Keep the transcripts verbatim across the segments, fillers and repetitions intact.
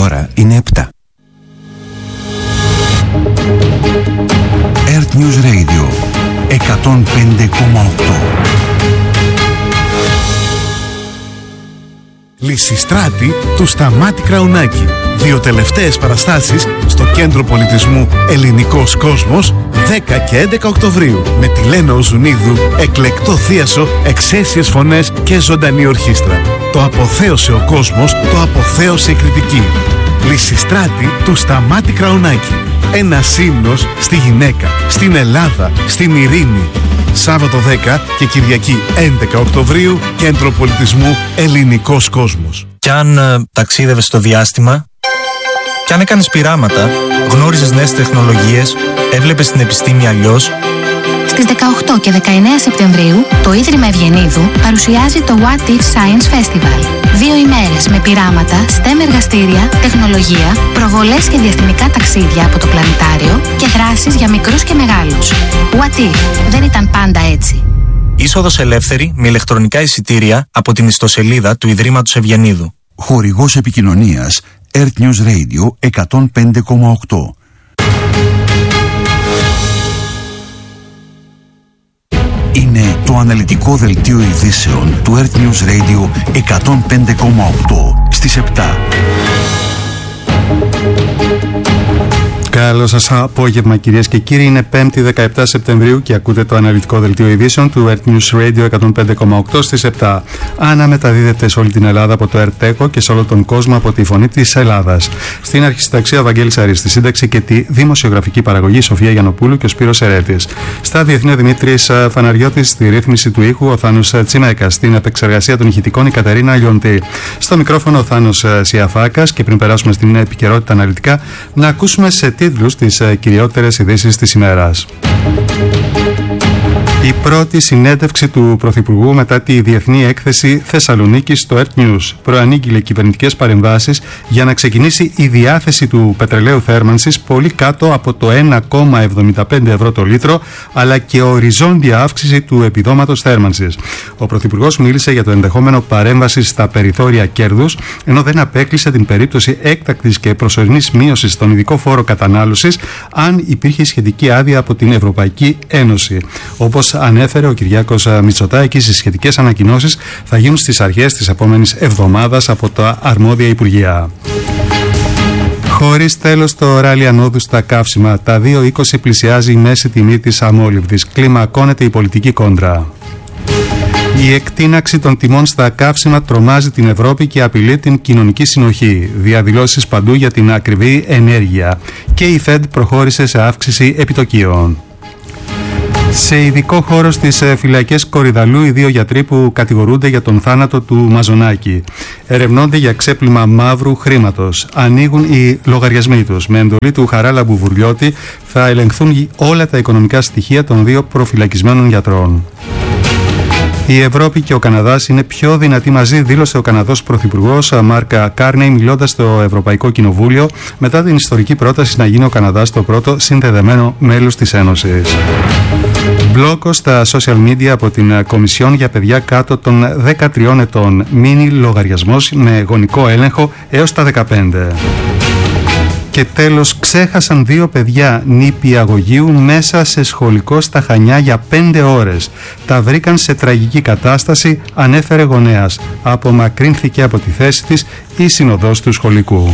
ώρα είναι επτά. Earth News Radio εκατόν πέντε κόμμα οκτώ. Λυσιστράτη του Σταμάτη Κραουνάκη. Δύο τελευταίες παραστάσεις στο Κέντρο Πολιτισμού Ελληνικός Κόσμος δέκα και έντεκα Οκτωβρίου με τη Λένα Οζουνίδου, εκλεκτό θίασο, εξαίσιες φωνές και ζωντανή ορχήστρα. Το αποθέωσε ο κόσμος, το αποθέωσε η κριτική. Λυσιστράτη του Σταμάτη Κραουνάκη. Ένας ύμνος στη γυναίκα, στην Ελλάδα, στην ειρήνη. Σάββατο δέκα και Κυριακή έντεκα Οκτωβρίου, Κέντρο Πολιτισμού Ελληνικός Κόσμος. Κι αν ε, ταξίδευες στο διάστημα, κι αν έκανες πειράματα, γνώριζες νέες τεχνολογίες, έβλεπες την επιστήμη αλλιώς. Στις δεκαοκτώ και δεκαεννέα Σεπτεμβρίου, το Ίδρυμα Ευγενίδου παρουσιάζει το What If Science Festival. Δύο ημέρες με πειράματα, STEM εργαστήρια, τεχνολογία, προβολές και διαστημικά ταξίδια από το πλανητάριο και δράσεις για μικρούς και μεγάλους. What If, δεν ήταν πάντα έτσι. Είσοδος ελεύθερη με ηλεκτρονικά εισιτήρια από την ιστοσελίδα του Ιδρύματος Ευγενίδου. Χορηγός επικοινωνίας Earth News Radio εκατόν πέντε κόμμα οκτώ. Είναι το αναλυτικό δελτίο ειδήσεων του Earth News Radio εκατόν πέντε κόμμα οκτώ στις επτά. Καλό σας απόγευμα, κυρίες και κύριοι. Είναι πέμπτη δεκαεπτά Σεπτεμβρίου και ακούτε το αναλυτικό δελτίο ειδήσεων του Earth News Radio εκατόν πέντε κόμμα οκτώ στις επτά. Αναμεταδίδεται σε όλη την Ελλάδα από το ΕΡΤΕΚΟ και σε όλο τον κόσμο από τη Φωνή της Ελλάδας. Στην αρχισυνταξία ο Βαγγέλης Αρής, στη σύνταξη και τη δημοσιογραφική παραγωγή Σοφία Γιαννοπούλου και ο Σπύρος Ερέτης. Στα διεθνή Δημήτρης Φαναριώτης, στη ρύθμιση του ήχου ο Θάνος Τσιμέκας. Στην επεξεργασία των ηχητικών η Κατερίνα Λιοντή. Στο μικρόφωνο ο Θάνος Σιαφάκας. Και πριν περάσουμε στην επικαιρότητα αναλυτικά, να ακούσουμε σε τίτλους τις κυριότερες ειδήσεις της ημέρας. Η πρώτη συνέντευξη του Πρωθυπουργού μετά τη διεθνή έκθεση Θεσσαλονίκη στο Earth News προανήγγειλε κυβερνητικές παρεμβάσεις για να ξεκινήσει η διάθεση του πετρελαίου θέρμανσης πολύ κάτω από το ένα κόμμα εβδομήντα πέντε ευρώ το λίτρο, αλλά και οριζόντια αύξηση του επιδόματος θέρμανσης. Ο Πρωθυπουργός μίλησε για το ενδεχόμενο παρέμβαση στα περιθώρια κέρδους, ενώ δεν απέκλεισε την περίπτωση έκτακτης και προσωρινής μείωσης στον ειδικό φόρο κατανάλωσης, αν υπήρχε σχετική άδεια από την Ευρωπαϊκή Ένωση. Όπως ανέφερε ο Κυριάκος Μητσοτάκης, οι σχετικές ανακοινώσεις θα γίνουν στις αρχές της επόμενης εβδομάδας από τα αρμόδια Υπουργεία. Χωρίς τέλος το ράλι ανόδου στα καύσιμα, τα δύο είκοσι πλησιάζει η μέση τιμή της αμόλυβδης. Κλιμακώνεται η πολιτική κόντρα. Η εκτείναξη των τιμών στα καύσιμα τρομάζει την Ευρώπη και απειλεί την κοινωνική συνοχή. Διαδηλώσεις παντού για την ακριβή ενέργεια. Και η Φεντ προχώρησε σε αύξηση επιτοκίων. Σε ειδικό χώρο στις φυλακές Κορυδαλού, οι δύο γιατροί που κατηγορούνται για τον θάνατο του Μαζονάκη ερευνώνται για ξέπλυμα μαύρου χρήματος. Ανοίγουν οι λογαριασμοί τους. Με εντολή του Χαράλα Μπουβουρλιώτη θα ελεγχθούν όλα τα οικονομικά στοιχεία των δύο προφυλακισμένων γιατρών. Η Ευρώπη και ο Καναδάς είναι πιο δυνατοί μαζί, δήλωσε ο Καναδός Πρωθυπουργός Μάρκ Κάρνεϊ μιλώντας στο Ευρωπαϊκό Κοινοβούλιο μετά την ιστορική πρόταση να γίνει ο Καναδάς το πρώτο συνδεδεμένο μέλος της Ένωσης. Μπλόκο στα social media από την Κομισιόν για παιδιά κάτω των δεκατριών ετών. Μίνι λογαριασμός με γονικό έλεγχο έως τα δεκαπέντε. Και τέλος, ξέχασαν δύο παιδιά νηπιαγωγείου μέσα σε σχολικό στα Χανιά για πέντε ώρες. Τα βρήκαν σε τραγική κατάσταση, ανέφερε γονέας. Απομακρύνθηκε από τη θέση της η συνοδός του σχολικού.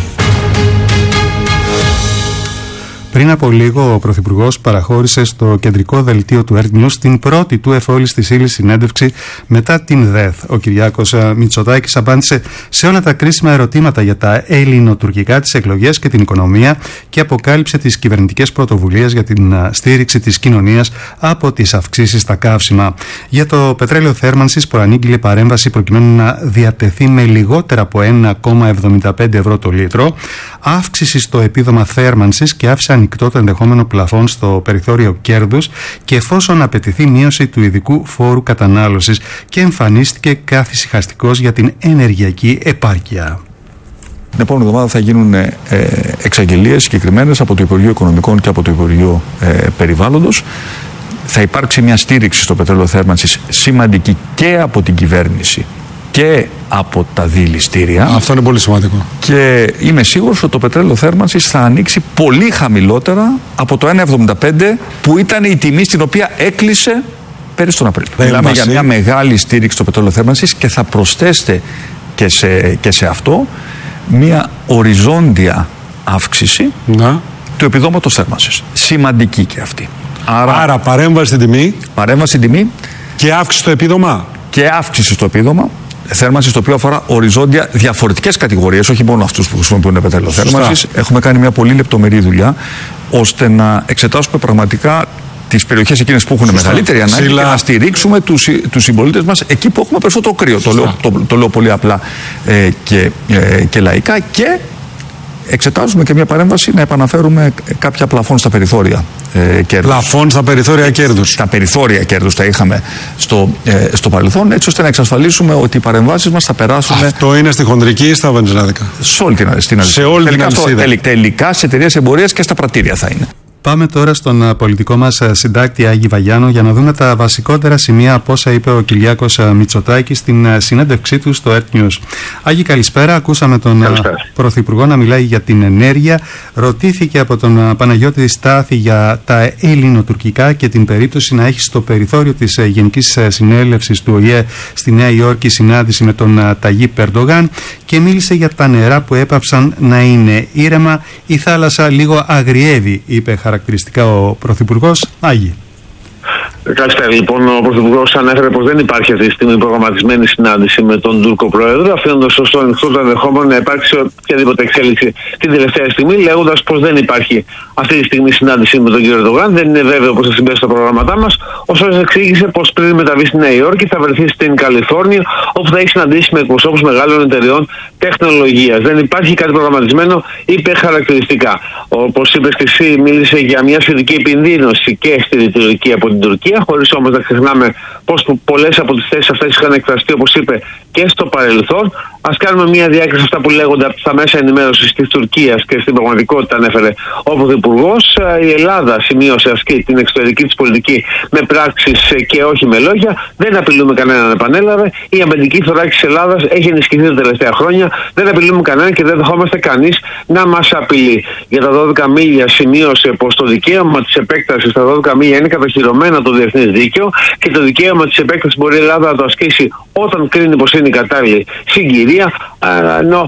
Πριν από λίγο, ο Πρωθυπουργός παραχώρησε στο κεντρικό δελτίο του Earth News την πρώτη του εφόλης της ύλης συνέντευξη μετά την ΔΕΘ. Ο Κυριάκος Μητσοτάκης απάντησε σε όλα τα κρίσιμα ερωτήματα για τα ελληνοτουρκικά, τις εκλογές και την οικονομία και αποκάλυψε τις κυβερνητικές πρωτοβουλίες για την στήριξη της κοινωνίας από τις αυξήσεις στα καύσιμα. Για το πετρέλαιο θέρμανσης προανήγγειλε παρέμβαση προκειμένου να διατεθεί με λιγότερα από ένα κόμμα εβδομήντα πέντε ευρώ το λίτρο, αύξηση στο επίδομα θέρμανσης και άφησε ανοιχτό το ενδεχόμενο πλαφόν στο περιθώριο κέρδους και εφόσον απαιτηθεί μείωση του ειδικού φόρου κατανάλωσης, και εμφανίστηκε καθησυχαστικός για την ενεργειακή επάρκεια. Την επόμενη εβδομάδα θα γίνουν ε, εξαγγελίες συγκεκριμένες από το Υπουργείο Οικονομικών και από το Υπουργείο ε, Περιβάλλοντος. Θα υπάρξει μια στήριξη στο πετρέλαιο θέρμανσης σημαντική και από την κυβέρνηση και από τα διηληστήρια. Αυτό είναι πολύ σημαντικό. Και είμαι σίγουρος ότι το πετρέλαιο θέρμανσης θα ανοίξει πολύ χαμηλότερα από το ένα εβδομήντα πέντε που ήταν η τιμή στην οποία έκλεισε πέρυσι τον Απρίλιο. Μιλάμε για μια μεγάλη στήριξη στο πετρέλαιο θέρμανσης και θα προσθέσετε και σε, και σε αυτό μια οριζόντια αύξηση να. του επιδόματος θέρμανσης. Σημαντική και αυτή. Άρα, Άρα παρέμβαση στην τιμή. Παρέμβαση στην τιμή. Και αύξηση στο επίδομα. Και αύξηση στο επίδομα. Θέρμανση το οποίο αφορά οριζόντια διαφορετικές κατηγορίες, όχι μόνο αυτούς που χρησιμοποιούν πετρέλαιο θέρμανσης. Έχουμε κάνει μια πολύ λεπτομερή δουλειά ώστε να εξετάσουμε πραγματικά τις περιοχές εκείνες που έχουν Σωστά. μεγαλύτερη ανάγκη Σύλλα. και να στηρίξουμε τους, τους συμπολίτες μας εκεί που έχουμε περισσότερο κρύο. Το λέω, το, το λέω πολύ απλά ε, και, ε, και λαϊκά. Και εξετάζουμε και μια παρέμβαση να επαναφέρουμε κάποια πλαφόν στα περιθώρια ε, κέρδους. Πλαφόν στα περιθώρια κέρδους. Στα περιθώρια κέρδους τα είχαμε στο, ε, στο παρελθόν, έτσι ώστε να εξασφαλίσουμε ότι οι παρεμβάσεις μας θα περάσουν. Αυτό είναι στη χοντρική ή στα βενζινάδικα? Σε όλη την αλυσίδα. Σε όλη την αλυσίδα. Τελικά σε εταιρείες εμπορίας και στα πρατήρια θα είναι. Πάμε τώρα στον πολιτικό μας συντάκτη Άγη Βαγιάνο για να δούμε τα βασικότερα σημεία από όσα είπε ο Κυριάκος Μητσοτάκης στην συνέντευξή του στο Earth News. Άγη, καλησπέρα. Ακούσαμε τον καλησπέρα. Πρωθυπουργό να μιλάει για την ενέργεια. Ρωτήθηκε από τον Παναγιώτη Στάθη για τα ελληνοτουρκικά και την περίπτωση να έχει στο περιθώριο της Γενικής Συνέλευσης του Ο Η Ε στη Νέα Υόρκη συνάντηση με τον Ταγίπ Ερντογάν και μίλησε για τα νερά που έπαψαν να είναι ήρεμα. Η θάλασσα λίγο αγριεύει, είπε χαρακτηριστικά ο Πρωθυπουργός. Άγιε. Καλησπέρα. Λοιπόν, ο Πρωθυπουργός ανέφερε πως δεν υπάρχει αυτή τη στιγμή προγραμματισμένη συνάντηση με τον Τούρκο Πρόεδρο, αφήνοντας ωστόσο ανοιχτό το ενδεχόμενο να υπάρξει οποιαδήποτε εξέλιξη την τελευταία στιγμή, λέγοντας πως δεν υπάρχει αυτή τη στιγμή συνάντηση με τον κύριο Ερντογάν. Δεν είναι βέβαιο πως θα συμπέσει στα προγράμματά μας. Ωστόσο, εξήγησε πως πριν μεταβεί στη Νέα Υόρκη θα βρεθεί στην Καλιφόρνια, όπου θα έχει συναντήσει με εκπροσώπους μεγάλων εταιριών τεχνολογίας. Δεν υπάρχει κάτι προγραμματισμένο, είπε χαρακτηριστικά. Όπως είπες και εσύ, μίλησε για μια σχετική επιδείνωση και στη λειτουργική από την Τουρκία, χωρίς όμως να ξεχνάμε πως πολλές από τις θέσεις αυτές είχαν εκφραστεί, όπως είπε, και στο παρελθόν. Ας κάνουμε μια διάκριση αυτά που λέγονται από τα μέσα ενημέρωσης της Τουρκίας και στην πραγματικότητα, ανέφερε ο Πρωθυπουργός. Η Ελλάδα σημείωσε ασκεί την εξωτερική της πολιτική με πράξεις και όχι με λόγια. Δεν απειλούμε κανέναν, επανέλαβε. Η αμυντική θωράκιση της Ελλάδας έχει ενισχυθεί τα τελευταία χρόνια. Δεν απειλούμε κανέναν και δεν δεχόμαστε κανείς να μας απειλεί. Για τα δώδεκα μίλια σημείωσε πως το δικαίωμα της επέκτασης στα δώδεκα μίλια είναι κατοχυρωμένο το διεθνές δίκαιο και το δικαίωμα της επέκτασης μπορεί η Ελλάδα να το ασκήσει όταν κρίνει πως είναι η κατάλληλη συγκυρία. Ενώ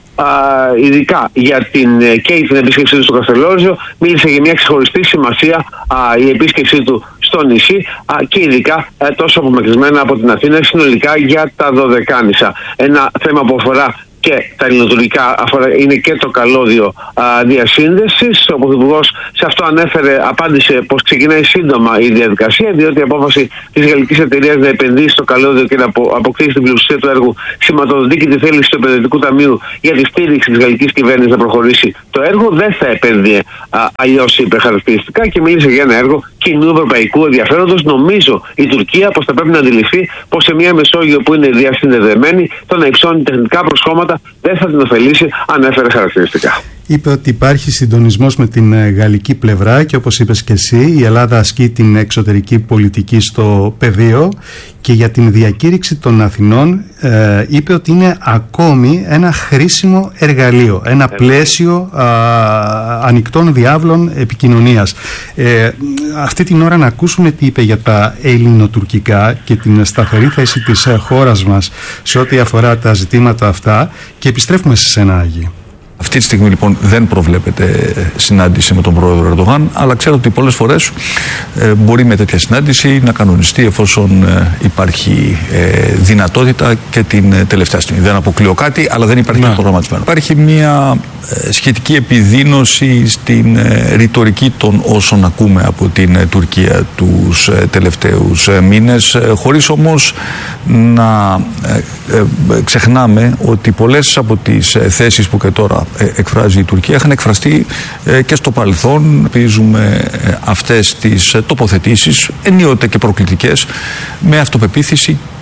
ειδικά για την και την επίσκεψή του στο Καστελόριζο μίλησε για μια ξεχωριστή σημασία α, η επίσκεψή του στο νησί α, και ειδικά α, τόσο απομακρυσμένα από την Αθήνα συνολικά για τα Δωδεκάνησα. Ένα θέμα που αφορά και τα ελληνοτουρκικά, είναι και το καλώδιο διασύνδεσης. Ο Πρωθυπουργός σε αυτό ανέφερε, απάντησε πως ξεκινάει σύντομα η διαδικασία, διότι η απόφαση της γαλλικής εταιρείας να επενδύσει στο καλώδιο και να αποκτήσει την πλειοψηφία του έργου σηματοδοτεί και τη θέληση του επενδυτικού ταμείου για τη στήριξη της γαλλικής κυβέρνησης να προχωρήσει το έργο. Δεν θα επένδυε αλλιώς, είπε χαρακτηριστικά, και μίλησε για ένα έργο κοινού ευρωπαϊκού ενδιαφέροντος. Νομίζω η Τουρκία πως θα πρέπει να αντιληφθεί πως σε μια Μεσόγειο που είναι διασυνδεδεμένη, το να υψώνει τεχνικά προσχώματα δεν θα την ωφελήσει, ανέφερε χαρακτηριστικά. Είπε ότι υπάρχει συντονισμός με την γαλλική πλευρά και όπως είπες και εσύ, η Ελλάδα ασκεί την εξωτερική πολιτική στο πεδίο και για την διακήρυξη των Αθηνών ε, είπε ότι είναι ακόμη ένα χρήσιμο εργαλείο, ένα πλαίσιο α, ανοιχτών διάβλων επικοινωνίας. Ε, αυτή την ώρα να ακούσουμε τι είπε για τα ελληνοτουρκικά και την σταθερή θέση της χώρας μας σε ό,τι αφορά τα ζητήματα αυτά και επιστρέφουμε σε σένα, Άγη. Αυτή τη στιγμή λοιπόν δεν προβλέπεται συνάντηση με τον πρόεδρο Ερντογάν, αλλά ξέρω ότι πολλές φορές ε, μπορεί με τέτοια συνάντηση να κανονιστεί εφόσον ε, υπάρχει ε, δυνατότητα και την ε, τελευταία στιγμή. Δεν αποκλείω κάτι, αλλά δεν υπάρχει ναι. προγραμματισμένο. Υπάρχει μια ε, σχετική επιδείνωση στην ε, ρητορική των όσων ακούμε από την ε, Τουρκία τους ε, τελευταίους ε, μήνες, ε, χωρίς όμως να ε, ε, ε, ξεχνάμε ότι πολλές από τις ε, θέσεις που και τώρα εκφράζει η Τουρκία είχαν εκφραστεί ε, και στο παρελθόν. Ελπίζουμε ε, αυτές τις ε, τοποθετήσεις ενίοτε και προκλητικές με αυτοπεποίθηση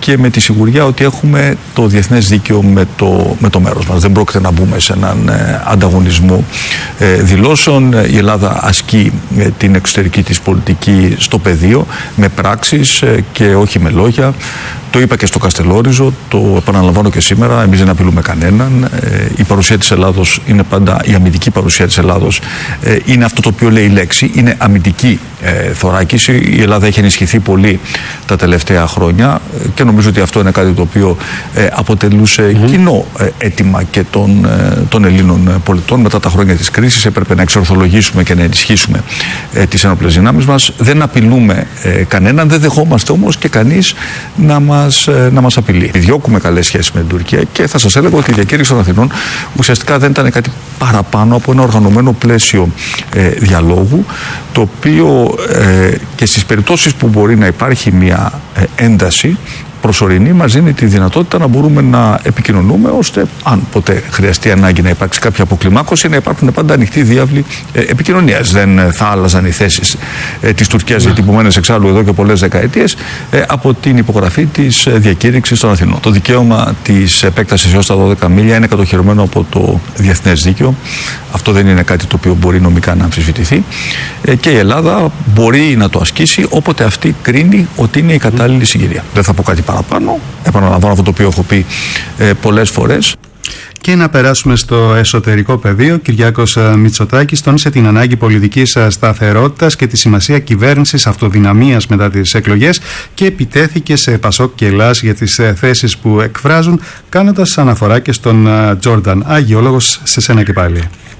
και με τη σιγουριά ότι έχουμε το διεθνές δίκαιο με το, με το μέρος μας. Δεν πρόκειται να μπούμε σε έναν ε, ανταγωνισμό ε, δηλώσεων. Η Ελλάδα ασκεί ε, την εξωτερική της πολιτική στο πεδίο με πράξεις ε, και όχι με λόγια. Το είπα και στο Καστελόριζο, το επαναλαμβάνω και σήμερα. Εμείς δεν απειλούμε κανέναν. Ε, η παρουσία της Ελλάδος είναι πάντα, η αμυντική παρουσία της Ελλάδος ε, είναι αυτό το οποίο λέει η λέξη. Είναι αμυντική ε, θωράκιση. Η Ελλάδα έχει ενισχυθεί πολύ τα τελευταία χρόνια ε, και νομίζω ότι αυτό είναι κάτι το οποίο ε, αποτελούσε mm-hmm. κοινό ε, αίτημα και των, ε, των Ελλήνων πολιτών. Μετά τα χρόνια της κρίσης έπρεπε να εξορθολογήσουμε και να ενισχύσουμε ε, τις ενόπλες δυνάμεις μας. Δεν απειλούμε ε, κανέναν, δεν δεχόμαστε όμως και κανείς να μας να μας απειλεί. Διώκουμε καλές σχέσεις με την Τουρκία και θα σας έλεγα ότι η διακήρυξη των Αθηνών ουσιαστικά δεν ήταν κάτι παραπάνω από ένα οργανωμένο πλαίσιο ε, διαλόγου, το οποίο ε, και στις περιπτώσεις που μπορεί να υπάρχει μια ε, ένταση προσωρινή μας δίνει τη δυνατότητα να μπορούμε να επικοινωνούμε, ώστε αν ποτέ χρειαστεί ανάγκη να υπάρξει κάποια αποκλιμάκωση, να υπάρχουν πάντα ανοιχτοί διάβλοι ε, επικοινωνίας. Δεν θα άλλαζαν οι θέσεις ε, της Τουρκίας, yeah. διατυπωμένες εξάλλου εδώ και πολλές δεκαετίες, ε, από την υπογραφή της ε, διακήρυξης των Αθηνών. Το δικαίωμα της επέκτασης έως τα δώδεκα μίλια είναι κατοχυρωμένο από το διεθνές δίκαιο. Αυτό δεν είναι κάτι το οποίο μπορεί νομικά να αμφισβητηθεί. Ε, και η Ελλάδα μπορεί να το ασκήσει όποτε αυτή κρίνει ότι είναι η κατάλληλη συγκυρία. Δεν θα πω κάτι παραπάνω. Επαναλαμβάνω αυτό το οποίο έχω πει ε, πολλές φορές. Και να περάσουμε στο εσωτερικό πεδίο. Κυριάκος Μητσοτάκης τόνισε την ανάγκη πολιτικής σταθερότητας και τη σημασία κυβέρνησης αυτοδυναμίας μετά τις εκλογές και επιτέθηκε σε Πασόκ και Ελλάς για τις θέσεις που εκφράζουν, κάνοντας αναφορά και στον Τζόρνταν. Άγιο λόγος σε σένα και πάλι.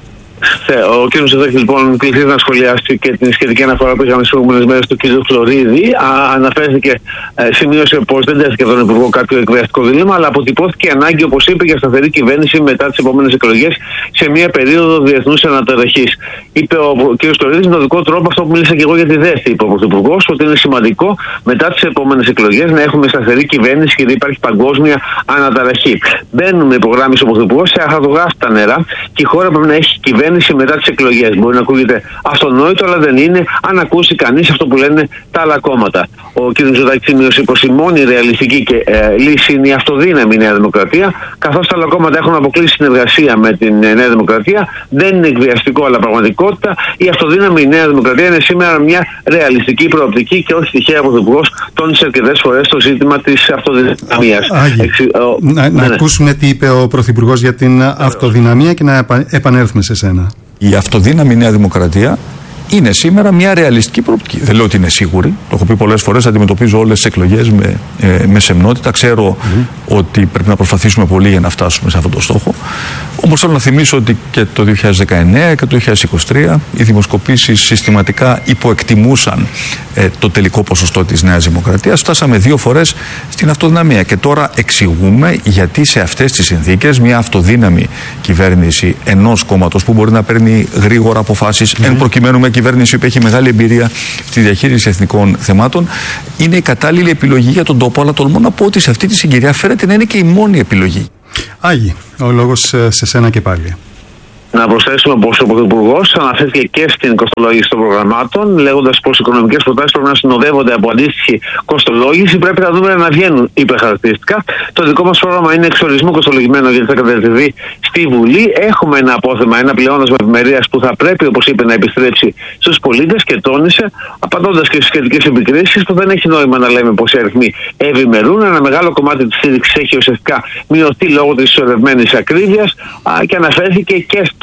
Ο κ. Μητσοτάκης λοιπόν κληθεί να σχολιάσει και την σχετική αναφορά που είχαμε στις προηγούμενες μέρες του κ. Φλωρίδη. Αναφέρθηκε, ε, σημείωσε πως δεν τέθηκε από τον Υπουργό κάποιο εκβιαστικό δίλημμα, αλλά αποτυπώθηκε ανάγκη, όπως είπε, για σταθερή κυβέρνηση μετά τις επόμενες εκλογές σε μια περίοδο διεθνούς αναταραχής. Είπε ο κ. Φλωρίδης με τον δικό τρόπο αυτό που μίλησα και εγώ για τη ΔΕΘΗ, είπε ο Πρωθυπουργός, ότι είναι σημαντικό μετά τις επόμενες εκλογές να έχουμε σταθερή κυβέρνηση και δεν υπάρχει παγκόσμια αναταραχή. Μπαίνουμε, υπογράμμισε ο Πρωθυπουργός, σε αχαδογράφητα νερά και η χώρα πρέπει να έχει κυβέρνηση μετά τις εκλογές. Μπορεί να ακούγεται αυτονόητο, αλλά δεν είναι, αν ακούσει κανείς αυτό που λένε τα άλλα κόμματα. Ο κ. Μητσοτάκης σημείωσε πως η μόνη ρεαλιστική και, ε, λύση είναι η αυτοδύναμη Νέα Δημοκρατία, καθώς τα άλλα κόμματα έχουν αποκλείσει συνεργασία με την ε, Νέα Δημοκρατία. Δεν είναι εκβιαστικό, αλλά πραγματικότητα. Η αυτοδύναμη Νέα Δημοκρατία είναι σήμερα μια ρεαλιστική προοπτική και όχι τυχαία. Ο Πρωθυπουργός τόνισε αρκετές φορές το ζήτημα της αυτοδυναμίας. Εξι... Να, ναι, να ναι. ακούσουμε τι είπε ο Πρωθυπουργός για την αυτοδυναμία και να επανέλθουμε σε σένα. Η αυτοδύναμη Νέα Δημοκρατία είναι σήμερα μια ρεαλιστική προοπτική. Δεν λέω ότι είναι σίγουρη. Το έχω πει πολλές φορές. Αντιμετωπίζω όλες τις εκλογές με, ε, με σεμνότητα. Ξέρω mm-hmm. ότι πρέπει να προσπαθήσουμε πολύ για να φτάσουμε σε αυτόν τον στόχο. Όμως θέλω να θυμίσω ότι και το δύο χιλιάδες δεκαεννέα και το δύο χιλιάδες είκοσι τρία οι δημοσκοπήσεις συστηματικά υποεκτιμούσαν ε, το τελικό ποσοστό της Νέας Δημοκρατίας. Φτάσαμε δύο φορές στην αυτοδυναμία. Και τώρα εξηγούμε γιατί σε αυτές τις συνθήκες μια αυτοδύναμη κυβέρνηση ενός κόμματος που μπορεί να παίρνει γρήγορα αποφάσεις, mm-hmm. εν προκειμένου με κυβέρνηση που έχει μεγάλη εμπειρία στη διαχείριση εθνικών θεμάτων, είναι η κατάλληλη επιλογή για τον τόπο, αλλά τολμώ να πω ότι σε αυτή τη συγκυρία φαίνεται να είναι και η μόνη επιλογή. Άγι, ο λόγος σε σένα και πάλι. Να προσθέσουμε πως ο Πρωθυπουργός αναφέρθηκε και στην κοστολόγηση των προγραμμάτων, λέγοντας πως οι οικονομικές προτάσεις πρέπει να συνοδεύονται από αντίστοιχη κοστολόγηση. Πρέπει τα νούμερα να βγαίνουν, είπε χαρακτηριστικά. Το δικό μας πρόγραμμα είναι εξορισμού κοστολογημένο γιατί θα κατευθυνθεί στη Βουλή. Έχουμε ένα απόθεμα, ένα πλεόνασμα ευημερίας που θα πρέπει, όπως είπε, να επιστρέψει στους πολίτες και τόνισε, απαντώντας και στις σχετικές επικρίσεις, που δεν έχει νόημα να λέμε πως οι αριθμοί ευημερούν. Ένα μεγάλο κομμάτι της στήριξης έχει ουσιαστικά μειωθεί λόγω της ισορρευμένης ακρίβειας και αναφέρθηκε και στο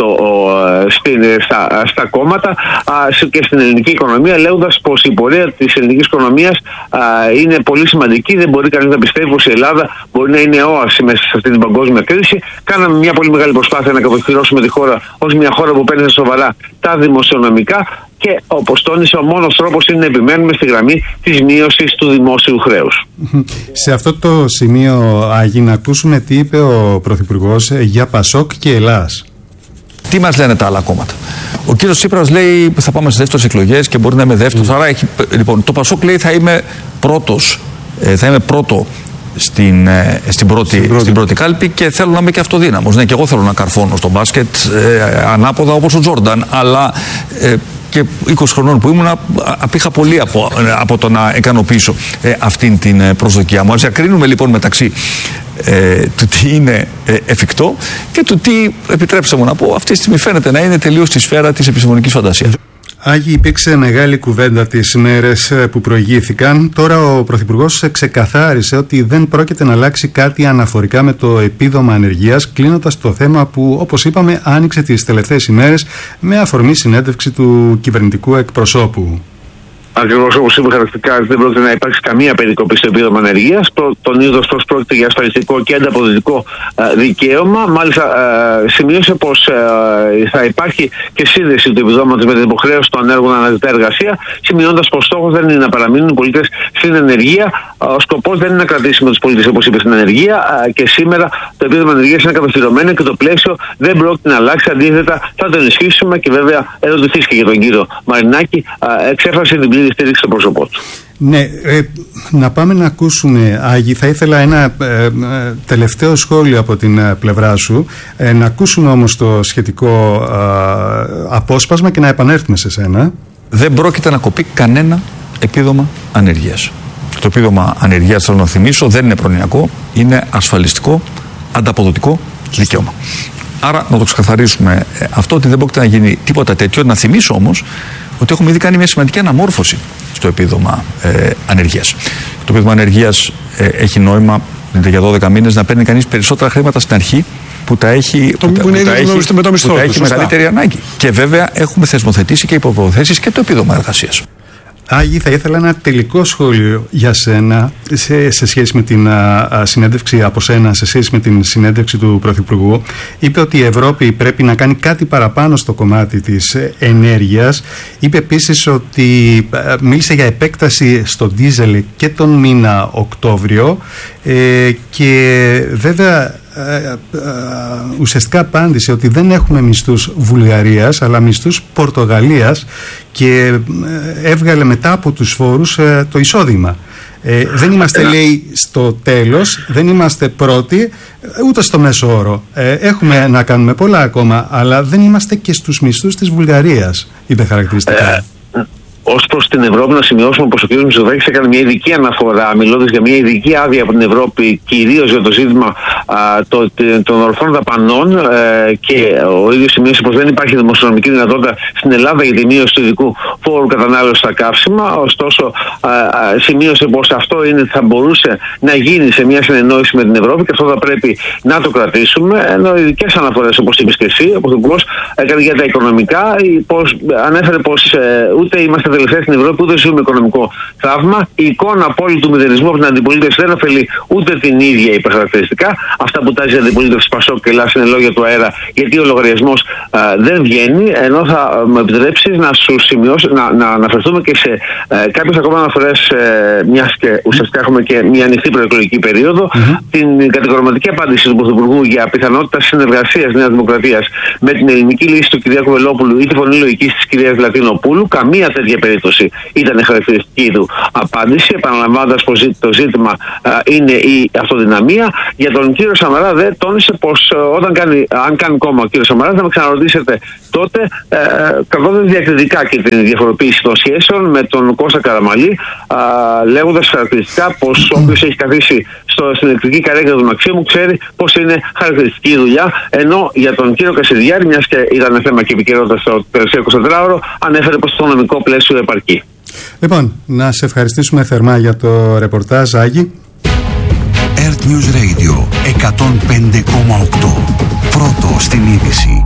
Στην, στα, στα κόμματα α, και στην ελληνική οικονομία, λέγοντας πως η πορεία της ελληνικής οικονομίας α, είναι πολύ σημαντική. Δεν μπορεί κανείς να πιστεύει πως η Ελλάδα μπορεί να είναι όαση μέσα σε αυτή την παγκόσμια κρίση. Κάναμε μια πολύ μεγάλη προσπάθεια να κατοχυρώσουμε τη χώρα ως μια χώρα που παίρνει σοβαρά τα δημοσιονομικά και, όπως τόνισε, ο μόνος τρόπος είναι να επιμένουμε στη γραμμή της μείωσης του δημόσιου χρέους. Σε αυτό το σημείο, Άγι, να ακούσουμε τι είπε ο Πρωθυπουργός για Πασόκ και Ελλάς. Τι μας λένε τα άλλα κόμματα. Ο κύριος Τσίπρας λέει θα πάμε στις δεύτερες εκλογές και μπορεί να είμαι δεύτερος. Mm. Άρα έχει, λοιπόν, το Πασόκ λέει θα είμαι πρώτος, θα είμαι πρώτο στην, στην, πρώτη, στην, πρώτη. στην πρώτη κάλπη και θέλω να είμαι και αυτοδύναμος. Ναι, και εγώ θέλω να καρφώνω στο μπάσκετ ε, ανάποδα όπως ο Τζόρνταν, αλλά ε, και είκοσι χρονών που ήμουν, απήχα πολύ από, από το να ικανοποιήσω ε, αυτήν την προσδοκία μου. Ας διακρίνουμε λοιπόν μεταξύ ε, του τι είναι ε, εφικτό και του τι, επιτρέψτε μου να πω, αυτή τη στιγμή φαίνεται να είναι τελείως στη σφαίρα της επιστημονικής φαντασίας. Άγιοι, υπήρξε μεγάλη κουβέντα τις μέρες που προηγήθηκαν. Τώρα ο Πρωθυπουργός ξεκαθάρισε ότι δεν πρόκειται να αλλάξει κάτι αναφορικά με το επίδομα ανεργίας, κλείνοντας το θέμα που, όπως είπαμε, άνοιξε τις τελευταίες ημέρες με αφορμή συνέντευξη του κυβερνητικού εκπροσώπου. Ακριβώς όπως είπε χαρακτηριστικά, δεν πρόκειται να υπάρξει καμία περικοπή στο επίδομα ανεργίας. Τονίζοντας πως πρόκειται για ασφαλιστικό και ανταποδοτικό δικαίωμα. Μάλιστα, ε, σημείωσε πως ε, θα υπάρχει και σύνδεση του επιδόματος με την υποχρέωση των ανέργων να αναζητά εργασία, σημειώνοντας πως στόχος δεν είναι να παραμείνουν οι πολίτες στην ενεργεία. Ο σκοπός δεν είναι να κρατήσουμε τους πολίτες, όπως είπε, στην ενεργεία. Ε, και σήμερα το επίδομα ανεργίας είναι κατοχυρωμένο και το πλαίσιο δεν πρόκειται να αλλάξει. Αντίθετα, θα το ενισχύσουμε και βέβαια ερωτηθήκε για τον κύριο Μαρινάκη, ε, εξέφρασε την πλήρη στήριξη στο πρόσωπό του. Ναι, ε, να πάμε να ακούσουμε, Άγη. Θα ήθελα ένα ε, ε, τελευταίο σχόλιο από την ε, πλευρά σου, ε, να ακούσουμε όμως το σχετικό ε, απόσπασμα και να επανέλθουμε σε σένα. Δεν πρόκειται να κοπεί κανένα επίδομα ανεργίας. Το επίδομα ανεργίας, θέλω να θυμίσω, δεν είναι προνοιακό, είναι ασφαλιστικό, ανταποδοτικό δικαίωμα. Άρα να το ξεκαθαρίσουμε αυτό, ότι δεν πρόκειται να γίνει τίποτα τέτοιο. Να θυμίσω όμως ότι έχουμε ήδη κάνει μια σημαντική αναμόρφωση στο επίδομα ε, ανεργίας. Το επίδομα ανεργίας ε, έχει νόημα για δώδεκα μήνες να παίρνει κανείς περισσότερα χρήματα στην αρχή που τα έχει, το, που που που είναι τα έχει, με το μισθό, που τα έχει μεγαλύτερη ανάγκη. Και βέβαια έχουμε θεσμοθετήσει και υποπροθέσεις και το επίδομα εργασίας. Άγη, θα ήθελα ένα τελικό σχόλιο για σένα σε, σε σχέση με την α, α, συνέντευξη από σένα, σε σχέση με την συνέντευξη του Πρωθυπουργού. Είπε ότι η Ευρώπη πρέπει να κάνει κάτι παραπάνω στο κομμάτι της ενέργειας. Είπε επίσης ότι α, μίλησε για επέκταση στο ντίζελ και τον μήνα Οκτώβριο ε, και βέβαια Uh, uh, ουσιαστικά απάντησε ότι δεν έχουμε μισθούς Βουλγαρίας αλλά μισθούς Πορτογαλίας και uh, έβγαλε μετά από τους φόρους uh, το εισόδημα. Uh, δεν είμαστε, λέει, στο τέλος, δεν είμαστε πρώτοι ούτε στο μέσο όρο. Uh, έχουμε να κάνουμε πολλά ακόμα, αλλά δεν είμαστε και στους μισθούς της Βουλγαρίας, είπε χαρακτηριστικά. Ως προς την Ευρώπη, να σημειώσουμε πως ο κ. Μητσοτάκης έκανε μια ειδική αναφορά, μιλώντας για μια ειδική άδεια από την Ευρώπη, κυρίως για το ζήτημα α, το, των ορφών δαπανών, ε, και ο ίδιος σημείωσε πως δεν υπάρχει δημοσιονομική δυνατότητα στην Ελλάδα για τη μείωση του ειδικού φόρου κατανάλωσης στα καύσιμα. Ωστόσο, α, α, σημείωσε πως αυτό είναι, θα μπορούσε να γίνει σε μια συνεννόηση με την Ευρώπη και αυτό θα πρέπει να το κρατήσουμε. Ενώ ειδικές αναφορές, όπως είπες και εσύ, ο Πρωθυπουργός έκανε για τα οικονομικά, πως, ανέφερε πως ε, ούτε είμαστε τελευταία στην Ευρώπη, ούτε ζούμε οικονομικό θαύμα. Η εικόνα απόλυτου μηδενισμού από την αντιπολίτευση δεν ωφελεί ούτε την ίδια υπερχαρακτηριστικά. Αυτά που τάζει η αντιπολίτευση Πασόκ και Ελλάς είναι λόγια του αέρα, γιατί ο λογαριασμός α, δεν βγαίνει. Ενώ θα μου επιτρέψεις να σου σημειώσω, να, να αναφερθούμε και σε ε, κάποιες ακόμα αναφορές, ε, μιας και ουσιαστικά έχουμε και μια ανοιχτή προεκλογική περίοδο, mm-hmm. την κατηγορηματική απάντηση του Πρωθυπουργού για πιθανότητα συνεργασίας Νέας Δημοκρατίας με την ελληνική λύση του κ. Βελόπουλου ή τη φωνή λογικής της κ. Λατινοπούλου. Καμία τέτοια περίπτωση ήταν χαρακτηριστική του απάντηση, επαναλαμβάνοντας πως το ζήτημα α, είναι η αυτοδυναμία. Για τον κύριο Σαμαρά δε τόνισε πως όταν κάνει, αν κάνει κόμμα ο κύριος Σαμαράς, θα με ξαναρωτήσετε τότε, ε, κρατώντας διακριτικά και την διαφοροποίηση των σχέσεων με τον Κώστα Καραμαλή, λέγοντας χαρακτηριστικά πως όποιος έχει καθίσει στο, στην ηλεκτρική καρέκλα του Μαξίμου ξέρει πως είναι χαρακτηριστική δουλειά. Ενώ για τον κύριο Κασιδιάρη, μιας και ήταν θέμα και επικαιρότητα στο τελευταίο εικοσιτετράωρο, ανέφερε πως το νομικό πλαίσιο επαρκεί. Λοιπόν, να σε ευχαριστήσουμε θερμά για το ρεπορτάζ, Άγη. Earth News Radio εκατόν πέντε κόμμα οκτώ. Πρώτο στην είδηση.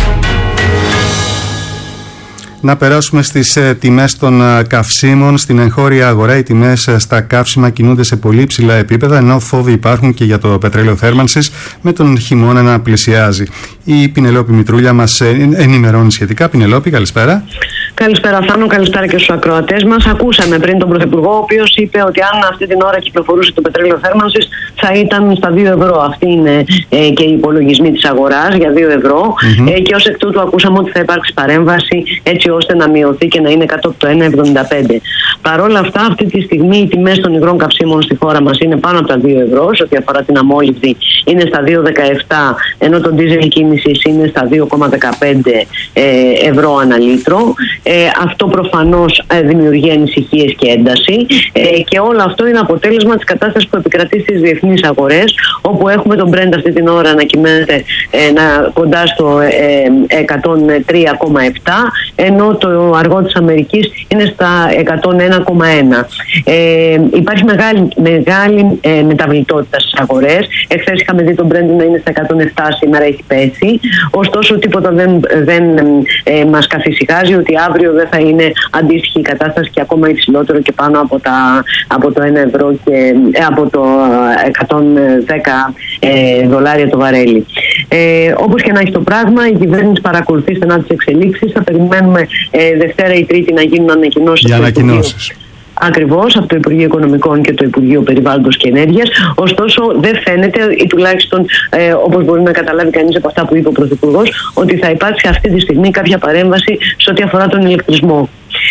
Να περάσουμε στις ε, τιμές των ε, καυσίμων. Στην εγχώρια αγορά οι τιμές ε, στα καύσιμα κινούνται σε πολύ ψηλά επίπεδα, ενώ φόβοι υπάρχουν και για το πετρέλαιο θέρμανσης με τον χειμώνα να πλησιάζει. Η Πινελόπη Μητρούλια μας ε, ενημερώνει σχετικά. Πινελόπη, καλησπέρα. Καλησπέρα Θάνο, καλησπέρα και στους ακροατές μας. Ακούσαμε πριν τον Πρωθυπουργό, ο οποίος είπε ότι αν αυτή την ώρα κυκλοφορούσε το πετρέλαιο θέρμανσης θα ήταν στα δύο ευρώ. Αυτοί είναι ε, και οι υπολογισμοί της αγοράς για δύο ευρώ. Mm-hmm. Ε, και ως εκ τούτου ακούσαμε ότι θα υπάρξει παρέμβαση έτσι ώστε να μειωθεί και να είναι κάτω από το ένα εβδομήντα πέντε. Παρ' όλα αυτά, αυτή τη στιγμή οι τιμές των υγρών καυσίμων στη χώρα μας είναι πάνω από τα δύο ευρώ. Σε ό,τι αφορά την αμόλυβδη είναι στα δύο δεκαεπτά, ενώ το ντίζελ κίνησης είναι στα δύο κόμμα δεκαπέντε ε, ευρώ ανά λίτρο. Ε, αυτό προφανώς ε, δημιουργεί ανησυχίες και ένταση ε, και όλο αυτό είναι αποτέλεσμα της κατάστασης που επικρατεί στις διεθνείς αγορές, όπου έχουμε τον Brent αυτή την ώρα να κυμαίνεται ε, να, κοντά στο ε, εκατόν τρία κόμμα επτά, ενώ το αργό της Αμερικής είναι στα εκατόν ένα κόμμα ένα. Ε, υπάρχει μεγάλη, μεγάλη ε, μεταβλητότητα στις αγορές. Εχθές είχαμε δει τον Brent να είναι στα εκατόν επτά, σήμερα έχει πέσει. Ωστόσο τίποτα δεν, δεν ε, μας καθησυχάζει ότι αύριο δεν θα είναι αντίστοιχη η κατάσταση και ακόμα υψηλότερο και πάνω από, τα, από το ένα ευρώ και ε, από το εκατόν δέκα ε, δολάρια το βαρέλι. Ε, όπως και να έχει το πράγμα, η κυβέρνηση παρακολουθεί στενά τις εξελίξεις. Θα περιμένουμε ε, Δευτέρα ή Τρίτη να γίνουν ανακοινώσεις. Για ανακοινώσεις. Ακριβώς, από το Υπουργείο Οικονομικών και το Υπουργείο Περιβάλλοντος και Ενέργειας. Ωστόσο, δεν φαίνεται, ή τουλάχιστον ε, όπως μπορεί να καταλάβει κανείς από αυτά που είπε ο Πρωθυπουργός, ότι θα υπάρξει αυτή τη στιγμή κάποια παρέμβαση σε ό,τι αφορά τον ηλεκτρισμό.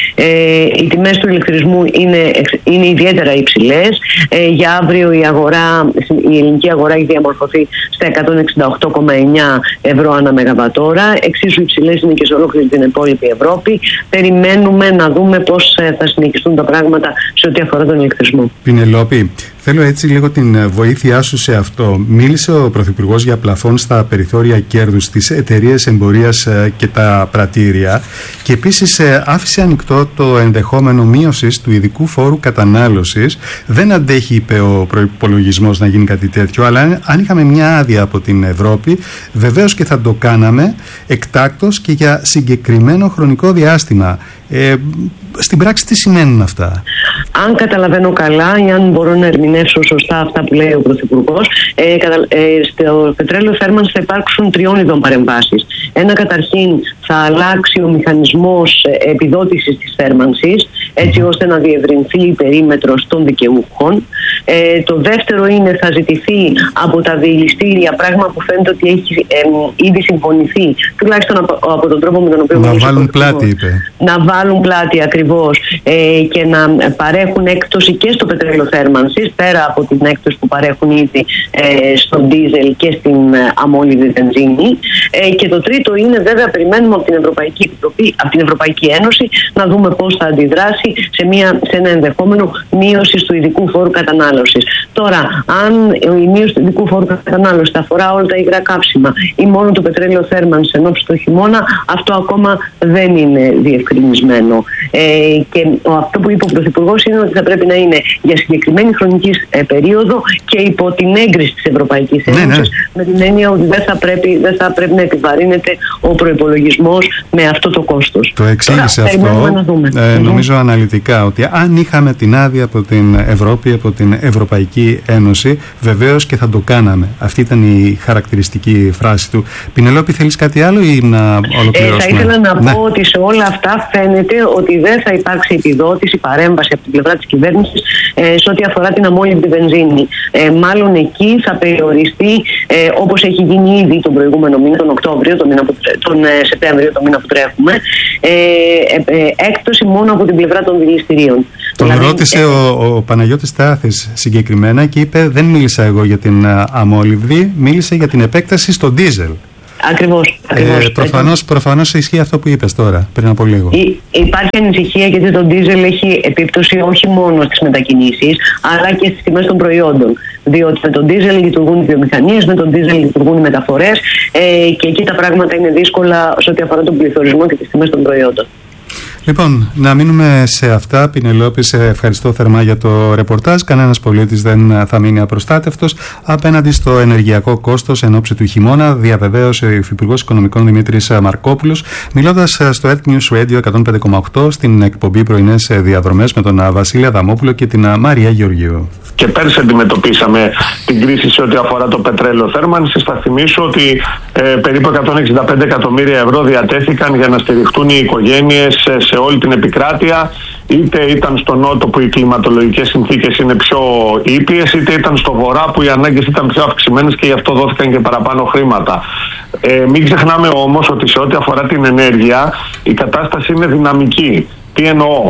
Ε, οι τιμές του ηλεκτρισμού είναι, είναι ιδιαίτερα υψηλές. Ε, για αύριο η, αγορά, η ελληνική αγορά έχει διαμορφωθεί στα εκατόν εξήντα οκτώ κόμμα εννιά ευρώ ανά μεγαβατόρα. Εξίσου υψηλές είναι και σε ολόκληρη την υπόλοιπη Ευρώπη. Περιμένουμε να δούμε πώς θα συνεχιστούν τα πράγματα σε ό,τι αφορά τον ηλεκτρισμό. Πινελόπη, θέλω έτσι λίγο την βοήθειά σου σε αυτό. Μίλησε ο Πρωθυπουργός για πλαφόν στα περιθώρια κέρδους στις εταιρείες εμπορίας και τα πρατήρια και επίσης άφησε ανοιχτό το ενδεχόμενο μείωσης του ειδικού φόρου κατανάλωσης. Δεν αντέχει, είπε ο προϋπολογισμός, να γίνει κάτι τέτοιο, αλλά αν είχαμε μια άδεια από την Ευρώπη, βεβαίως και θα το κάναμε εκτάκτως και για συγκεκριμένο χρονικό διάστημα. Ε, στην πράξη τι σημαίνουν αυτά? Αν καταλαβαίνω καλά ή αν μπορώ να ερμηνεύσω σωστά αυτά που λέει ο Πρωθυπουργός, ε, κατα, ε, στο πετρέλαιο θέρμανσης θα υπάρξουν τριών ειδών παρεμβάσεις. Ένα, καταρχήν, θα αλλάξει ο μηχανισμός επιδότησης της θέρμανσης, έτσι ώστε να διευρυνθεί η περίμετρος των δικαιούχων. Ε, το δεύτερο είναι, θα ζητηθεί από τα διελιστήρια, πράγμα που φαίνεται ότι έχει ε, ήδη συμφωνηθεί, τουλάχιστον από, από τον τρόπο με τον οποίο... Να βάλουν πλάτη, είπε. Να βάλουν πλάτη, ακριβώς, ε, και να παρέχουν έκπτωση και στο πετρέλαιο θέρμανσης, πέρα από την έκπτωση που παρέχουν ήδη ε, στο ντίζελ και στην ε, αμόλυβη βενζίνη. Ε, και το τρίτο είναι, βέβαια, περιμένουμε από την Ευρωπαϊκή Επιτροπή, από την Ευρωπαϊκή Ένωση, να δούμε πώς θα αντιδράσει σε, μια, σε ένα ενδεχόμενο μείωση του ειδικού φόρου κατανάλωσης. Τώρα, αν η μείωση του ειδικού φόρου κατανάλωσης θα αφορά όλα τα υγρά καύσιμα ή μόνο το πετρέλαιο θέρμανσης ενόψει το χειμώνα, αυτό ακόμα δεν είναι διευκρινισμένο. Ε, και αυτό που είπε ο Πρωθυπουργός είναι ότι θα πρέπει να είναι για συγκεκριμένη χρονική ε, περίοδο και υπό την έγκριση της Ευρωπαϊκής Ένωσης, ναι, ναι. με την έννοια ότι δεν θα πρέπει, δεν θα πρέπει να επιβαρύνεται ο προϋπολογισμός με αυτό το κόστος. Το εξήγησε αυτό, ε, νομίζω αναλυτικά, ότι αν είχαμε την άδεια από την Ευρώπη, από την Ευρωπαϊκή Ένωση, βεβαίως και θα το κάναμε. Αυτή ήταν η χαρακτηριστική φράση του. Πινελόπη, θέλεις κάτι άλλο ή να ολοκληρώσουμε? Ε, θα ήθελα να ναι. πω ότι σε όλα αυτά φαίνεται ότι δεν θα υπάρξει επιδότηση, παρέμβαση από την πλευρά της κυβέρνησης ε, σε ό,τι αφορά την αμόλυβη βενζίνη. Ε, μάλλον εκεί θα περιοριστεί, ε, όπως έχει γίνει ήδη τον προηγούμενο μήνα, τον Οκτώβριο, τον, μήνα που, τον ε, Σεπτέμβριο, τον μήνα που τρέχουμε, ε, ε, ε, έκπτωση μόνο από την πλευρά των δηληστηρίων. Τον δηλαδή, ρώτησε ε, ο, ο Παναγιώτης Τάθης συγκεκριμένα και είπε, δεν μίλησα εγώ για την αμόλυβη, μίλησε για την επέκταση στο ντίζελ. Ακριβώς. ακριβώς. Ε, προφανώς, προφανώς ισχύει αυτό που είπες τώρα, πριν από λίγο. Ή, υπάρχει ανησυχία γιατί το ντίζελ έχει επίπτωση όχι μόνο στις μετακινήσεις, αλλά και στις τιμές των προϊόντων. Διότι με τον ντίζελ λειτουργούν οι βιομηχανίες, με τον ντίζελ λειτουργούν οι μεταφορές ε, και εκεί τα πράγματα είναι δύσκολα σε ό,τι αφορά τον πληθωρισμό και τις τιμές των προϊόντων. Λοιπόν, να μείνουμε σε αυτά. Πινελόπη, σε ευχαριστώ θερμά για το ρεπορτάζ. Κανένας πολίτης δεν θα μείνει απροστάτευτος απέναντι στο ενεργειακό κόστος εν ώψη του χειμώνα, διαβεβαίωσε ο Υφυπουργός Οικονομικών Δημήτρης Μαρκόπουλος, μιλώντας στο Earth News Radio εκατόν πέντε κόμμα οκτώ στην εκπομπή Πρωινές Διαδρομές με τον Βασίλη Αδαμόπουλο και την Μαρία Γεωργίου. Και πέρσι αντιμετωπίσαμε την κρίση σε ό,τι αφορά το πετρέλαιο θέρμανσης. Θα θυμίσω ότι ε, περίπου εκατόν εξήντα πέντε εκατομμύρια ευρώ διατέθηκαν για να στηριχτούν οι οικογένειες σε, σε όλη την επικράτεια. Είτε ήταν στο νότο που οι κλιματολογικές συνθήκες είναι πιο ήπιες, είτε ήταν στο βορρά που οι ανάγκες ήταν πιο αυξημένες και γι' αυτό δόθηκαν και παραπάνω χρήματα. Ε, μην ξεχνάμε όμως ότι σε ό,τι αφορά την ενέργεια η κατάσταση είναι δυναμική. Τι εννοώ?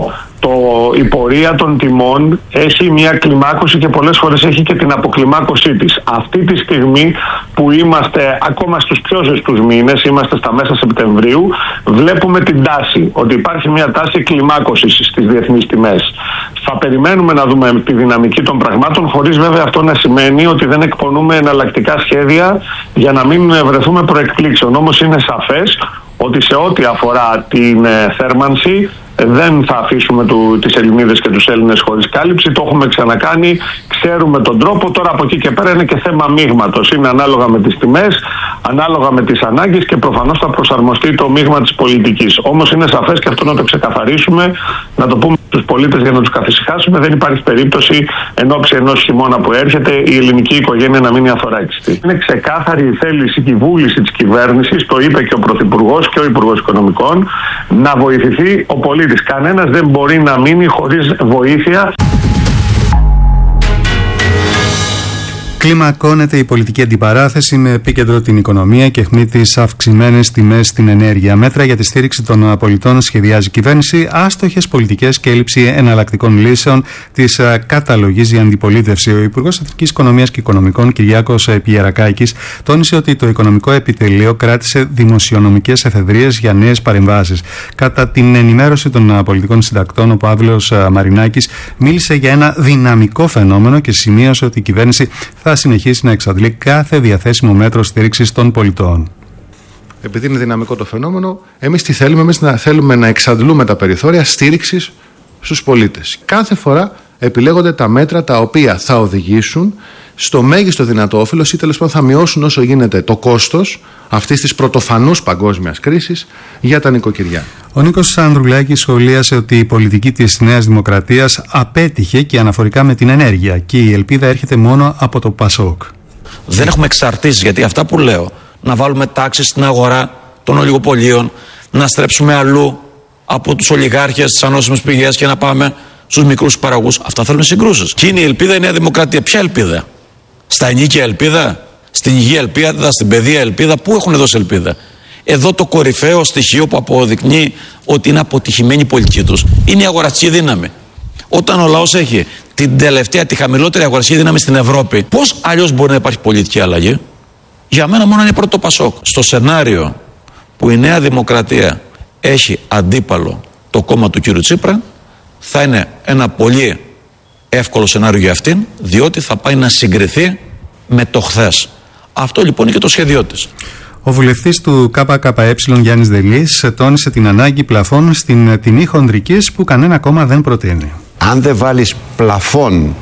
το, η πορεία των τιμών έχει μια κλιμάκωση και πολλές φορές έχει και την αποκλιμάκωσή της. Αυτή τη στιγμή που είμαστε ακόμα στους πιο ζεστούς μήνες, είμαστε στα μέσα Σεπτεμβρίου, βλέπουμε την τάση, ότι υπάρχει μια τάση κλιμάκωσης στις διεθνείς τιμές. Θα περιμένουμε να δούμε τη δυναμική των πραγμάτων, χωρίς βέβαια αυτό να σημαίνει ότι δεν εκπονούμε εναλλακτικά σχέδια για να μην βρεθούμε προεκπλήξεων. Όμως είναι σαφές ότι σε ό,τι αφορά την ε, θέρμανση δεν θα αφήσουμε του, τις Ελληνίδες και τους Έλληνες χωρίς κάλυψη. Το έχουμε ξανακάνει, ξέρουμε τον τρόπο. Τώρα από εκεί και πέρα είναι και θέμα μείγματος. Είναι ανάλογα με τις τιμές, ανάλογα με τις ανάγκες και προφανώς θα προσαρμοστεί το μείγμα της πολιτικής. Όμως είναι σαφές και αυτό να το ξεκαθαρίσουμε, να το πούμε στους πολίτες για να τους καθησυχάσουμε. Δεν υπάρχει περίπτωση εν ώψη ενός χειμώνα που έρχεται η ελληνική οικογένεια να μείνει αθωράκιστη. Είναι ξεκάθαρη η θέληση και η βούληση της κυβέρνησης, το είπε και ο Πρωθυπουργός και ο Υπουργός Οικονομικών, να βοηθηθεί ο πολίτης. Κανένας δεν μπορεί να μείνει χωρίς βοήθεια. Κλιμακώνεται η πολιτική αντιπαράθεση με επίκεντρο την οικονομία και αιχμή τις αυξημένες τιμές στην ενέργεια. Μέτρα για τη στήριξη των πολιτών σχεδιάζει η κυβέρνηση. Άστοχες πολιτικές και έλλειψη εναλλακτικών λύσεων τις καταλογίζει η αντιπολίτευση. Ο Υπουργός Εθνικής Οικονομίας και Οικονομικών, Κυριάκος Πιερακάκης, τόνισε ότι το Οικονομικό Επιτελείο κράτησε δημοσιονομικές εφεδρείες για νέες παρεμβάσεις. Κατά την ενημέρωση των πολιτικών συντακτών, ο Παύλος Μαρινάκης μίλησε για ένα δυναμικό φαινόμενο και σημείωσε ότι η κυβέρνηση θα θα συνεχίσει να εξαντλεί κάθε διαθέσιμο μέτρο στήριξης των πολιτών. Επειδή είναι δυναμικό το φαινόμενο, εμείς τι θέλουμε, εμείς να θέλουμε να εξαντλούμε τα περιθώρια στήριξης στους πολίτες. Κάθε φορά επιλέγονται τα μέτρα τα οποία θα οδηγήσουν στο μέγιστο δυνατό όφελος ή τέλος πάντων θα μειώσουν όσο γίνεται το κόστος αυτής της πρωτοφανούς παγκόσμιας κρίσης για τα νοικοκυριά. Ο Νίκος Ανδρουλάκης σχολίασε ότι η πολιτική της Νέας Δημοκρατίας απέτυχε και αναφορικά με την ενέργεια και η ελπίδα έρχεται μόνο από το Πασόκ. Δεν έχουμε εξαρτήσεις, γιατί αυτά που λέω, να βάλουμε τάξη στην αγορά των ολιγοπωλείων, να στρέψουμε αλλού από τους ολιγάρχες, τις ανώσιμες πηγές και να πάμε στους μικρούς παραγωγούς, αυτά θέλουν συγκρούσεις. Και είναι η ελπίδα η Νέα Δημοκρατία. Ποια ελπίδα? Στα ενίκια ελπίδα, στην υγεία ελπίδα, στην παιδεία ελπίδα? Πού έχουν δώσει ελπίδα? Εδώ το κορυφαίο στοιχείο που αποδεικνύει ότι είναι αποτυχημένη η πολιτική τους είναι η αγοραστική δύναμη. Όταν ο λαός έχει την τελευταία, τη χαμηλότερη αγοραστική δύναμη στην Ευρώπη, πώς αλλιώς μπορεί να υπάρχει πολιτική αλλαγή? Για μένα μόνο είναι πρώτο Πασόκ. Στο σενάριο που η Νέα Δημοκρατία έχει αντίπαλο το κόμμα του κ. Τσίπρα, θα είναι ένα πολύ εύκολο σενάριο για αυτήν, διότι θα πάει να συγκριθεί με το χθες. Αυτό λοιπόν είναι και το σχέδιό της. Ο βουλευτής του ΚΚΕ Γιάννης Δελής τόνισε την ανάγκη πλαφών στην τιμή χονδρικής που κανένα κόμμα δεν προτείνει. Αν δεν βάλεις πλαφών,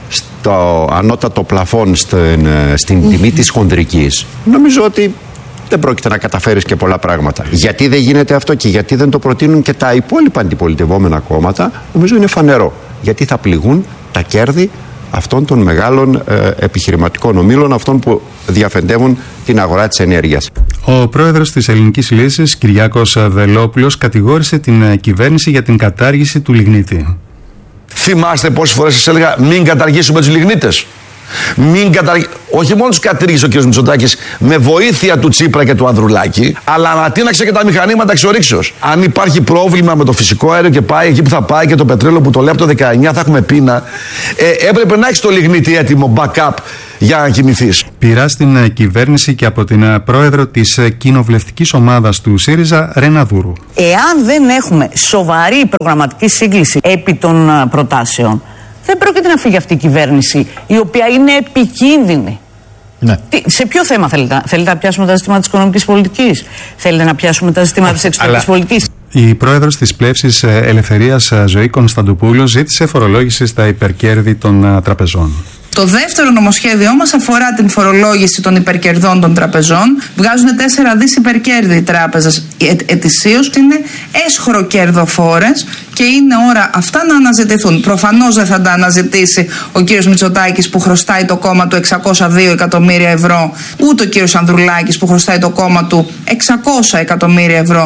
στο ανώτατο πλαφών στην, στην τιμή της χονδρικής, νομίζω ότι δεν πρόκειται να καταφέρεις και πολλά πράγματα. Γιατί δεν γίνεται αυτό και γιατί δεν το προτείνουν και τα υπόλοιπα αντιπολιτευόμενα κόμματα, νομίζω είναι φανερό. Γιατί θα πληγούν τα κέρδη αυτών των μεγάλων ε, επιχειρηματικών ομίλων, αυτών που διαφεντεύουν την αγορά της ενέργειας. Ο πρόεδρος της Ελληνικής Λύσης, Κυριάκος Βελόπουλος, κατηγόρησε την κυβέρνηση για την κατάργηση του λιγνίτη. Θυμάστε πόσες φορές σας έλεγα μην καταργήσουμε τους λιγνίτες? Μην καταργ... Όχι μόνο τους κατήργησε ο κ. Μητσοτάκης με βοήθεια του Τσίπρα και του Ανδρουλάκη, αλλά ανατείναξε και τα μηχανήματα εξορίξεως. Αν υπάρχει πρόβλημα με το φυσικό αέριο και πάει εκεί που θα πάει και το πετρέλαιο που το λέει από το δεκαεννιά θα έχουμε πείνα, ε, έπρεπε να έχεις το λιγνίτη έτοιμο backup για να κοιμηθείς. Πειρά στην κυβέρνηση και από την πρόεδρο της κοινοβουλευτικής ομάδας του ΣΥΡΙΖΑ, Ρένα Δούρου. Εάν δεν έχουμε σοβαρή προγραμματική σύγκληση επί των προτάσεων, δεν πρόκειται να φύγει αυτή η κυβέρνηση, η οποία είναι επικίνδυνη. Ναι. Τι, σε ποιο θέμα θέλετε, θέλετε να πιάσουμε τα ζητήματα της οικονομικής πολιτικής? Θέλετε να πιάσουμε τα ζητήματα της εξωτερικής Αλλά... πολιτικής? Η πρόεδρος της Πλεύσης Ελευθερίας, Ζωή Κωνσταντοπούλου, ζήτησε φορολόγηση στα υπερκέρδη των τραπεζών. Το δεύτερο νομοσχέδιό μας αφορά την φορολόγηση των υπερκερδών των τραπεζών. Βγάζουν τέσσερα δις υπερκέρδη οι τράπεζες ε, ετησίως. Είναι έσχρο κερδοφόρες και είναι ώρα αυτά να αναζητηθούν. Προφανώς δεν θα τα αναζητήσει ο κύριος Μητσοτάκης που χρωστάει το κόμμα του εξακόσια δύο εκατομμύρια ευρώ, ούτε ο κύριος Ανδρουλάκης που χρωστάει το κόμμα του εξακόσια εκατομμύρια ευρώ.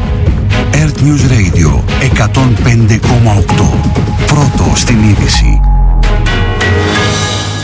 Earth News Radio εκατόν πέντε κόμμα οκτώ. Πρώτο στην είδηση.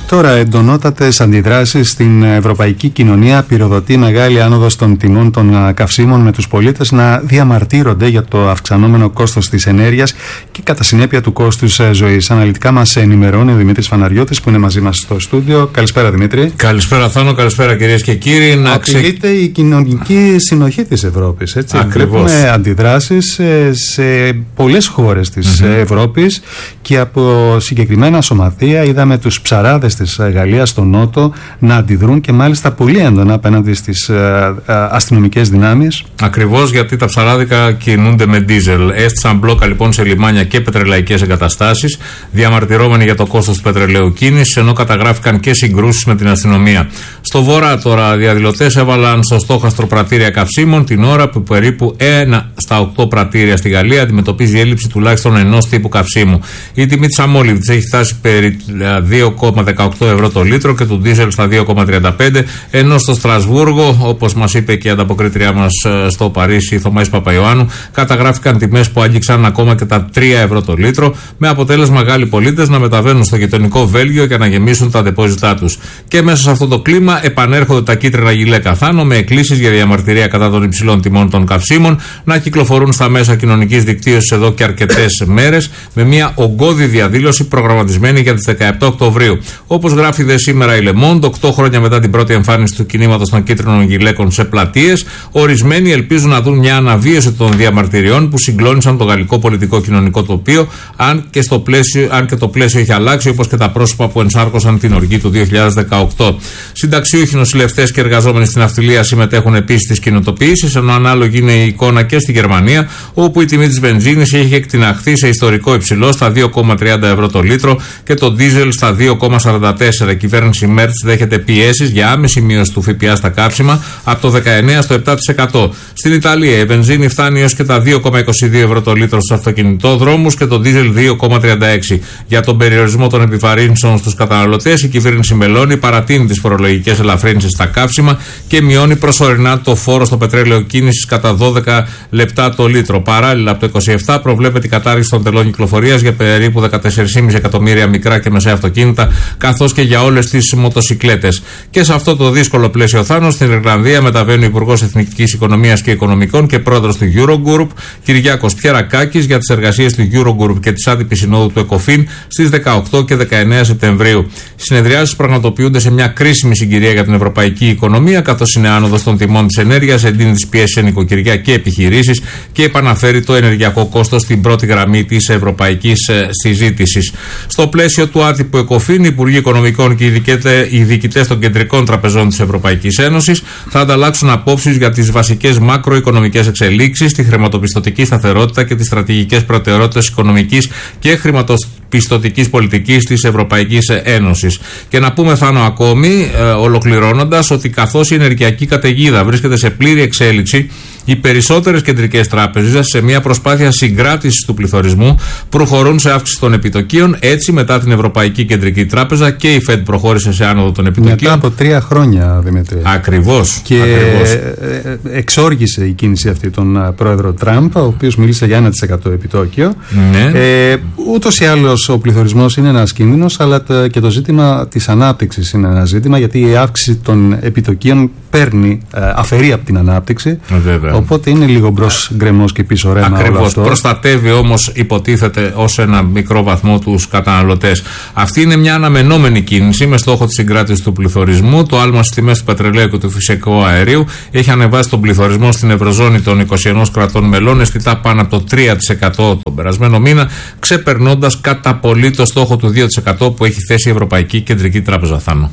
Τώρα, εντονότατες αντιδράσεις στην ευρωπαϊκή κοινωνία πυροδοτεί μεγάλη άνοδος των τιμών των καυσίμων, με τους πολίτες να διαμαρτύρονται για το αυξανόμενο κόστος της ενέργειας και κατά συνέπεια του κόστους ζωής. Αναλυτικά μας ενημερώνει ο Δημήτρης Φαναριώτης, που είναι μαζί μας στο στούντιο. Καλησπέρα, Δημήτρη. Καλησπέρα, Θάνο. Καλησπέρα, κυρίες και κύριοι. Να απειλείται η κοινωνική συνοχή της Ευρώπης. Έτσι. Βλέπουμε αντιδράσεις σε πολλές χώρες της mm-hmm. Ευρώπης και από συγκεκριμένα σωματεία. Είδαμε τους ψαράδες της Γαλλίας στο Νότο να αντιδρούν και μάλιστα πολύ έντονα απέναντι στις αστυνομικές δυνάμεις. Ακριβώς, γιατί τα ψαράδικα κινούνται με ντίζελ. Έστησαν μπλόκα λοιπόν σε λιμάνια και πετρελαϊκές εγκαταστάσεις, διαμαρτυρώμενοι για το κόστος του πετρελαίου κίνησης, ενώ καταγράφηκαν και συγκρούσεις με την αστυνομία. Στο βορρά τώρα, διαδηλωτές έβαλαν στο στόχαστρο πρατήρια καυσίμων την ώρα που περίπου ένα στα οκτώ πρατήρια στη Γαλλία αντιμετωπίζει έλλειψη τουλάχιστον ενός τύπου καυσίμου. Η τιμή της αμόλυβδης έχει φτάσει περί δύο κόμμα δεκαοκτώ ευρώ το λίτρο και του ντίζελ στα δύο κόμμα τριάντα πέντε, ενώ στο Στρασβούργο, όπως μας είπε και η ανταποκρίτριά μας στο Παρίσι, η Θωμάης Παπαϊωάννου, καταγράφηκαν τιμές που άγγιξαν ακόμα και τα τρία ευρώ το λίτρο, με αποτέλεσμα Γάλλοι πολίτες να μεταβαίνουν στο γειτονικό Βέλγιο για να γεμίσουν τα ντεπόζιτά τους. Και μέσα σε αυτό το κλίμα επανέρχονται τα κίτρινα γυλαίκα, Θάνο, με εκκλήσεις για διαμαρτυρία κατά των υψηλών τιμών των καυσίμων να κυκλοφορούν στα μέσα κοινωνικής δικτύωσης εδώ και αρκετές μέρες, με μια ογκώδη διαδήλωση προγραμματισμένη για τις δεκαεπτά Οκτωβρίου. Όπως γράφει δε σήμερα η Le Monde, οκτώ χρόνια μετά την πρώτη εμφάνιση του κινήματος των κίτρινων γυλαίκων σε πλατείες, ορισμένοι ελπίζουν να δουν μια αναβίωση των διαμαρτυριών που συγκλώνησαν το γαλλικό πολιτικό κοινωνικό τοπίο, αν και, στο πλαίσιο, αν και το πλαίσιο έχει αλλάξει, όπως και τα πρόσωπα που ενσάρκωσαν την οργή του δύο χιλιάδες δεκαοκτώ. Συνταξιούχοι, νοσηλευτές και εργαζόμενοι στην ναυτιλία συμμετέχουν επίσης στις κοινοτοποιήσεις, ενώ ανάλογη είναι η εικόνα και στη Γερμανία, όπου η τιμή της βενζίνης έχει εκτιναχθεί σε ιστορικό υψηλό στα δύο κόμμα τριάντα ευρώ το λίτρο και το ντίζελ στα δύο κόμμα σαράντα τέσσερα. Η κυβέρνηση Μέρτς δέχεται πιέσεις για άμεση μείωση του ΦΠΑ στα καύσιμα από το δεκαεννέα στο επτά τοις εκατό. Στην Ιταλία η βενζίνη φτάνει έως και τα δύο κόμμα είκοσι δύο ευρώ το λίτρο στους αυτοκινητόδρομους και το ντίζελ δύο κόμμα τριάντα έξι. Για τον περιορισμό των επιβαρύνσεων στους καταναλωτές, η κυβέρνηση Μελώνη παρατείνει τις φορολογικές ελαφρύνσεις στα καύσιμα και μειώνει προσωρινά το φόρο στο πετρέλαιο κίνησης κατά δώδεκα λεπτά το λίτρο. Παράλληλα, από το είκοσι επτά προβλέπεται η κατάργηση των τελών κυκλοφορίας για περίπου δεκατέσσερα κόμμα πέντε εκατομμύρια μικρά και μεσαία αυτοκίνητα, καθώς και για όλες τις μοτοσικλέτες. Και σε αυτό το δύσκολο πλαίσιο, Θάνο, στην Ιρλανδία μεταβαίνει ο Υπουργός Εθνικής Οικονομίας και Οικονομικών και πρόεδρος του Eurogroup, Κυριάκος Πιερακάκης, για τις εργασίες του Eurogroup και της άτυπης συνόδου του ΕΚΟΦΗΝ στις δεκαοκτώ και δεκαεννέα Σεπτεμβρίου. Οι συνεδριάσεις πραγματοποιούνται σε μια κρίσιμη συγκυρία για την ευρωπαϊκή οικονομία, καθώς είναι άνοδος των τιμών της ενέργειας, εντείνει τις πιέσεις σε νοικοκυριά και επιχειρήσεις και επαναφέρει το ενεργειακό κόστος στην πρώτη γραμμή της ευρωπαϊκής συζήτησης. Στο πλαίσιο του άτυπου ΕΚΟΦΗΝ, οι Υπουργοί Οικονομικών και οι διοικητές των κεντρικών τραπεζών της Ευρωπαϊκής Ένωσης θα ανταλλάξουν απόψεις για τις βασικές μακροοικονομικές εξελίξεις, τη χρηματοπιστωτική σταθερότητα και τις στρατηγικές προτεραιότητες οικονομικής και χρηματοπιστωτικής πολιτικής της Ευρωπαϊκής Ένωσης. Και να πούμε, Θάνο, ακόμη, ε, ολοκληρώνοντας, ότι καθώς η ενεργειακή καταιγίδα βρίσκεται σε πλήρη εξέλιξη, οι περισσότερες κεντρικές τράπεζες, σε μια προσπάθεια συγκράτησης του πληθωρισμού, προχωρούν σε αύξηση των επιτοκίων. Έτσι, μετά την Ευρωπαϊκή Κεντρική Τράπεζα και η Fed προχώρησε σε άνοδο των επιτοκίων. Μετά από τρία χρόνια, Δημήτρη. Ακριβώς. Και ακριβώς. εξόργησε η κίνηση αυτή τον πρόεδρο Τραμπ, ο οποίος μίλησε για ένα τοις εκατό επιτόκιο. Ναι. Ε, ούτως ή άλλως ο πληθωρισμός είναι ένας κίνδυνος, αλλά και το ζήτημα της ανάπτυξης είναι ένα ζήτημα, γιατί η αύξηση των επιτοκίων παίρνει, αφαιρεί από την ανάπτυξη. Βέβαια. Οπότε είναι λίγο μπρος γκρεμός και πίσω ρέμα. Ακριβώς. Προστατεύει όμως, υποτίθεται, ως ένα μικρό βαθμό τους καταναλωτές. Αυτή είναι μια αναμενόμενη κίνηση με στόχο τη συγκράτηση του πληθωρισμού. Το άλμα στις τιμές του πετρελαίου και του φυσικού αερίου έχει ανεβάσει τον πληθωρισμό στην Ευρωζώνη των είκοσι ένα κρατών μελών αισθητά πάνω από το τρία τοις εκατό τον περασμένο μήνα, ξεπερνώντας κατά πολύ το στόχο του δύο τοις εκατό που έχει θέσει η Ευρωπαϊκή Κεντρική Τράπεζα. Θάνο.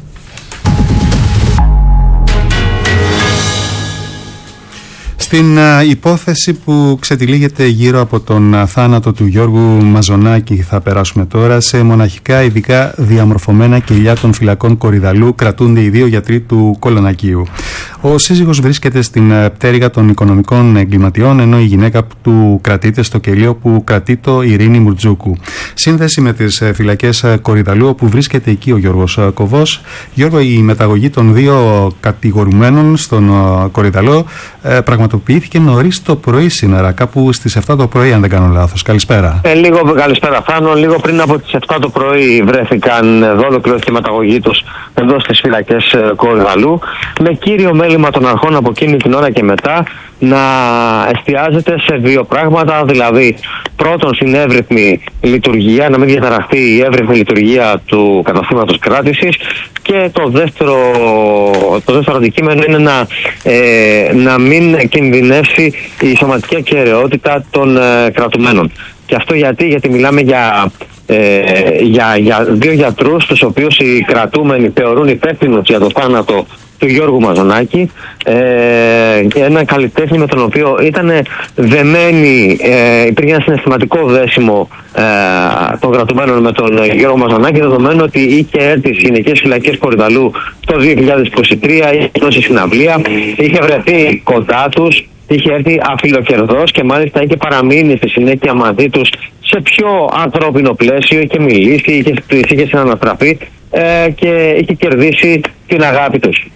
Στην α, υπόθεση που ξετυλίγεται γύρω από τον α, θάνατο του Γιώργου Μαζονάκη θα περάσουμε τώρα. Σε μοναχικά ειδικά διαμορφωμένα κελιά των φυλακών Κορυδαλού κρατούνται οι δύο γιατροί του Κολονακίου. Ο σύζυγος βρίσκεται στην α, πτέρυγα των οικονομικών εγκληματιών, ενώ η γυναίκα του κρατείται στο κελίο που κρατεί το Ειρήνη Μουρτζούκου. Σύνδεση με τις α, φυλακές α, Κορυδαλού, όπου βρίσκεται εκεί ο Γιώργος α, Κοβός. Γιώργο, η μεταγωγή των δύο κατηγορουμένων στον α, Κορυδαλό α, πραγματοποιείται κινητοποιήθηκε νωρίς το πρωί σήμερα, κάπου στις επτά το πρωί, αν δεν κάνω λάθος. Καλησπέρα. Ε, λίγο, καλησπέρα, Φάνο. Λίγο πριν από τις επτά το πρωί βρέθηκαν, εδώ ολοκληρώθηκε η μεταγωγή τους εδώ στις φυλακές Κορυδαλλού, με κύριο μέλημα των αρχών από εκείνη την ώρα και μετά να εστιάζεται σε δύο πράγματα, δηλαδή πρώτον στην εύρυθμη λειτουργία, να μην διαταραχθεί η εύρυθμη λειτουργία του καταστήματος κράτησης, και το δεύτερο, το δεύτερο αντικείμενο είναι να, ε, να μην κινδυνεύσει η σωματική ακεραιότητα των ε, κρατουμένων. Και αυτό γιατί, γιατί μιλάμε για, ε, για, για δύο γιατρούς, τους οποίους οι κρατούμενοι θεωρούν υπεύθυνους για το θάνατο του Γιώργου Μαζονάκη, ε, ένα καλλιτέχνη με τον οποίο ήταν δεμένοι, ε, υπήρχε ένα συναισθηματικό δέσιμο ε, των κρατουμένων με τον Γιώργο Μαζονάκη, δεδομένου ότι είχε έρθει στις γυναικείες φυλακές Κορυδαλλού το δύο χιλιάδες είκοσι τρία, είχε δώσει συναυλία, είχε βρεθεί κοντά τους, είχε έρθει αφιλοκερδός και μάλιστα είχε παραμείνει στη συνέχεια μαζί τους σε πιο ανθρώπινο πλαίσιο, είχε μιλήσει, είχε, είχε συναναστραφεί ε, και είχε κερδίσει την αγάπη τους.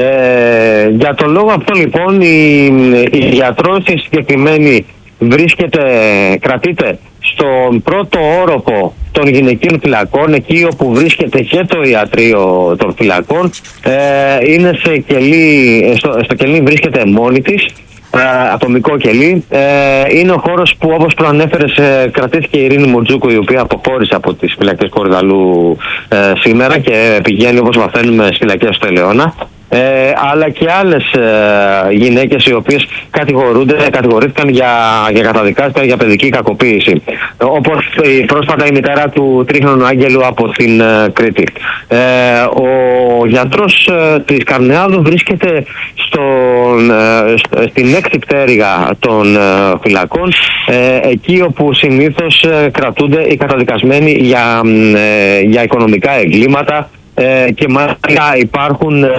Ε, για τον λόγο αυτό λοιπόν η, η γιατρός η συγκεκριμένη βρίσκεται, κρατείται στον πρώτο όροφο των γυναικείων φυλακών, εκεί όπου βρίσκεται και το ιατρείο των φυλακών. Ε, είναι σε κελί, στο, στο κελί βρίσκεται μόνη της, ε, ατομικό κελί. Ε, είναι ο χώρος που, όπως προανέφερες, ε, κρατήθηκε η Ειρήνη Μουρτζούκου, η οποία αποχώρησε από τις φυλακές Κορυδαλλού ε, σήμερα και πηγαίνει, όπως μαθαίνουμε, στις φυλακές του Ελαιώνα. Ε, αλλά και άλλες ε, γυναίκες οι οποίες κατηγορούνται, κατηγορήθηκαν για, για καταδικάστηκαν για παιδική κακοποίηση, όπως η, πρόσφατα η μητέρα του Τρίχνωνου Άγγελου από την ε, Κρήτη. Ε, ο γιατρός ε, της Καρνεάδου βρίσκεται στον, ε, στην έκτη πτέρυγα των ε, φυλακών, ε, εκεί όπου συνήθως ε, κρατούνται οι καταδικασμένοι για, ε, για οικονομικά εγκλήματα, ε, και μάλιστα υπάρχουν ε,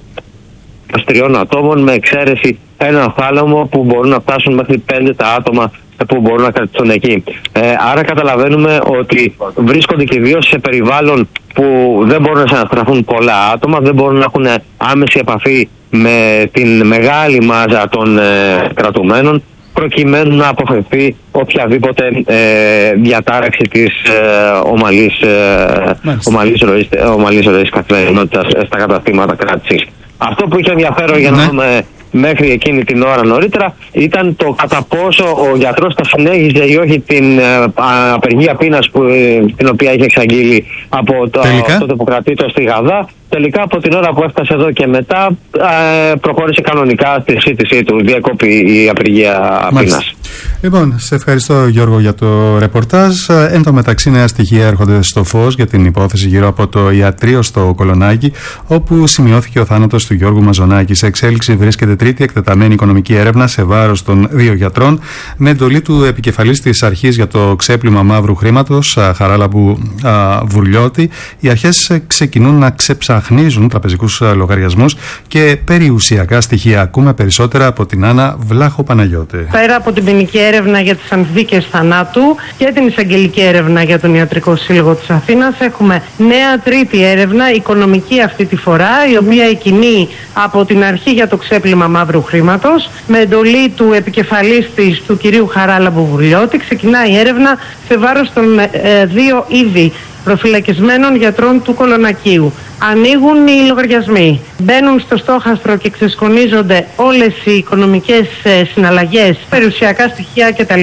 τριών ατόμων, με εξαίρεση ένα θάλαμο που μπορούν να φτάσουν μέχρι πέντε τα άτομα που μπορούν να κρατηθούν εκεί. Ε, άρα καταλαβαίνουμε ότι βρίσκονται και δύο σε περιβάλλον που δεν μπορούν να συναστραφούν πολλά άτομα, δεν μπορούν να έχουν άμεση επαφή με την μεγάλη μάζα των ε, κρατουμένων, προκειμένου να αποφευθεί οποιαδήποτε ε, διατάραξη της ε, ομαλής, ε, ομαλής ροής, ομαλής ροής καθημερινότητας στα καταστήματα κράτησης. Αυτό που είχε ενδιαφέρον, για να δούμε μέχρι εκείνη την ώρα νωρίτερα, ήταν το κατά πόσο ο γιατρός θα συνέχιζε ή όχι την ε, απεργία πείνας που, ε, την οποία είχε εξαγγείλει από το, τότε που κρατείται στη Γαδά. Τελικά από την ώρα που έφτασε εδώ και μετά ε, προχώρησε κανονικά στη σύντησή του, διακόπη η απεργία πείνας. Λοιπόν, σε ευχαριστώ Γιώργο για το ρεπορτάζ. Εν τω μεταξύ, νέα στοιχεία έρχονται στο φως για την υπόθεση γύρω από το ιατρείο στο Κολονάκι, όπου σημειώθηκε ο θάνατος του Γιώργου Μαζονάκη. Σε εξέλιξη βρίσκεται τρίτη εκτεταμένη οικονομική έρευνα σε βάρος των δύο γιατρών, με εντολή του επικεφαλής της αρχής για το ξέπλυμα μαύρου χρήματος, Χαράλαμπου Βουρλιώτη. Οι αρχές ξεκινούν να ξεψαχνίζουν τραπεζικούς λογαριασμούς και περιουσιακά στοιχεία. Ακούμε περισσότερα από την Άννα Βλάχο Παναγιώτη. Πέρα από την ποινική έρευνα για τις ανθδίκες θανάτου και την εισαγγελική έρευνα για τον Ιατρικό Σύλλογο της Αθήνας, έχουμε νέα τρίτη έρευνα, οικονομική αυτή τη φορά, η οποία εκκινεί από την αρχή για το ξέπλυμα μαύρου χρήματος, με εντολή του επικεφαλής της, του κυρίου Χαράλαμπου Βουρλιώτη. Ξεκινάει η έρευνα σε βάρος των ε, δύο ήδη προφυλακισμένων γιατρών του Κολονακίου. Ανοίγουν οι λογαριασμοί, μπαίνουν στο στόχαστρο και ξεσκονίζονται όλες οι οικονομικές ε, συναλλαγές, περιουσιακά στοιχεία κτλ,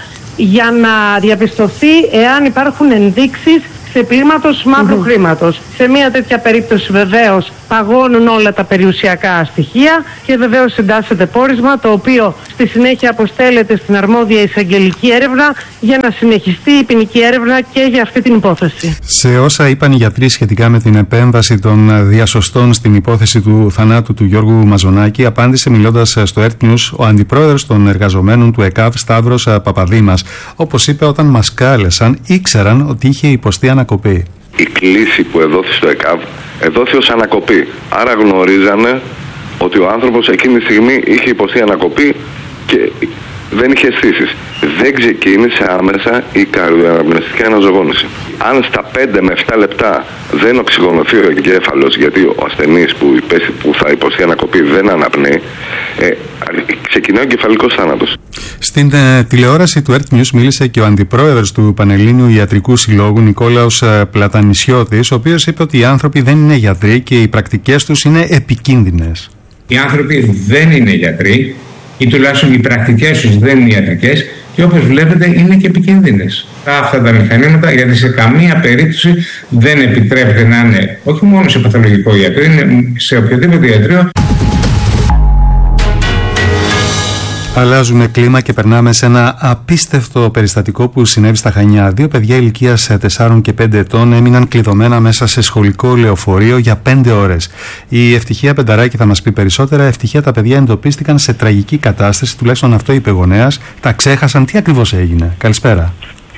για να διαπιστωθεί εάν υπάρχουν ενδείξεις ξεπλήματος μαύρου mm-hmm. χρήματος. Σε μια τέτοια περίπτωση βεβαίως παγώνουν όλα τα περιουσιακά στοιχεία και βεβαίως συντάσσεται πόρισμα, το οποίο στη συνέχεια αποστέλλεται στην αρμόδια εισαγγελική έρευνα για να συνεχιστεί η ποινική έρευνα και για αυτή την υπόθεση. Σε όσα είπαν οι γιατροί σχετικά με την επέμβαση των διασωστών στην υπόθεση του θανάτου του Γιώργου Μαζονάκη, απάντησε μιλώντας στο Earth News ο αντιπρόεδρος των εργαζομένων του ΕΚΑΒ, Σταύρος Παπαδήμας. Όπως είπε, όταν μας κάλεσαν ήξεραν ότι είχε υποστεί ανακοπή. Η κλίση που εδόθη στο ΕΚΑΒ εδόθη ως ανακοπή. Άρα γνωρίζανε ότι ο άνθρωπος εκείνη τη στιγμή είχε υποστεί ανακοπή και δεν είχε αισθήσεις. Δεν ξεκίνησε άμεσα η καρδιοαναπνευστική αναζωογόνηση. Αν στα πέντε με επτά λεπτά δεν οξυγονωθεί ο εγκέφαλος, γιατί ο ασθενής που, υπέστη, που θα υποστεί ανακοπή δεν αναπνέει, ε, ξεκινάει ο εγκεφαλικός θάνατος. Στην ε, τηλεόραση του Earth News μίλησε και ο αντιπρόεδρος του Πανελλήνιου Ιατρικού Συλλόγου, Νικόλαος ε, Πλατανισιώτης, ο οποίος είπε ότι οι άνθρωποι δεν είναι γιατροί και οι πρακτικές τους είναι επικίνδυνες. Οι άνθρωποι δεν είναι γιατροί, ή τουλάχιστον οι πρακτικές τους δεν είναι ιατρικές, και όπως βλέπετε είναι και επικίνδυνες αυτά τα μηχανήματα, γιατί σε καμία περίπτωση δεν επιτρέπεται να είναι όχι μόνο σε παθολογικό ιατρό, είναι σε οποιοδήποτε ιατρείο. Αλλάζουμε κλίμα και περνάμε σε ένα απίστευτο περιστατικό που συνέβη στα Χανιά. Δύο παιδιά ηλικίας τεσσάρων και πέντε ετών έμειναν κλειδωμένα μέσα σε σχολικό λεωφορείο για πέντε ώρες. Η Ευτυχία Πενταράκη θα μας πει περισσότερα. Ευτυχία, τα παιδιά εντοπίστηκαν σε τραγική κατάσταση, τουλάχιστον αυτό είπε γονέας. Τα ξέχασαν. Τι ακριβώς έγινε? Καλησπέρα.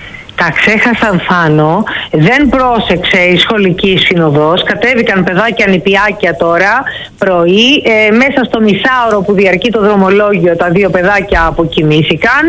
Τα ξέχασαν, Θάνο, δεν πρόσεξε η σχολική συνοδός, κατέβηκαν παιδάκια νηπιάκια τώρα πρωί, ε, μέσα στο μισάωρο που διαρκεί το δρομολόγιο τα δύο παιδάκια αποκοιμήθηκαν,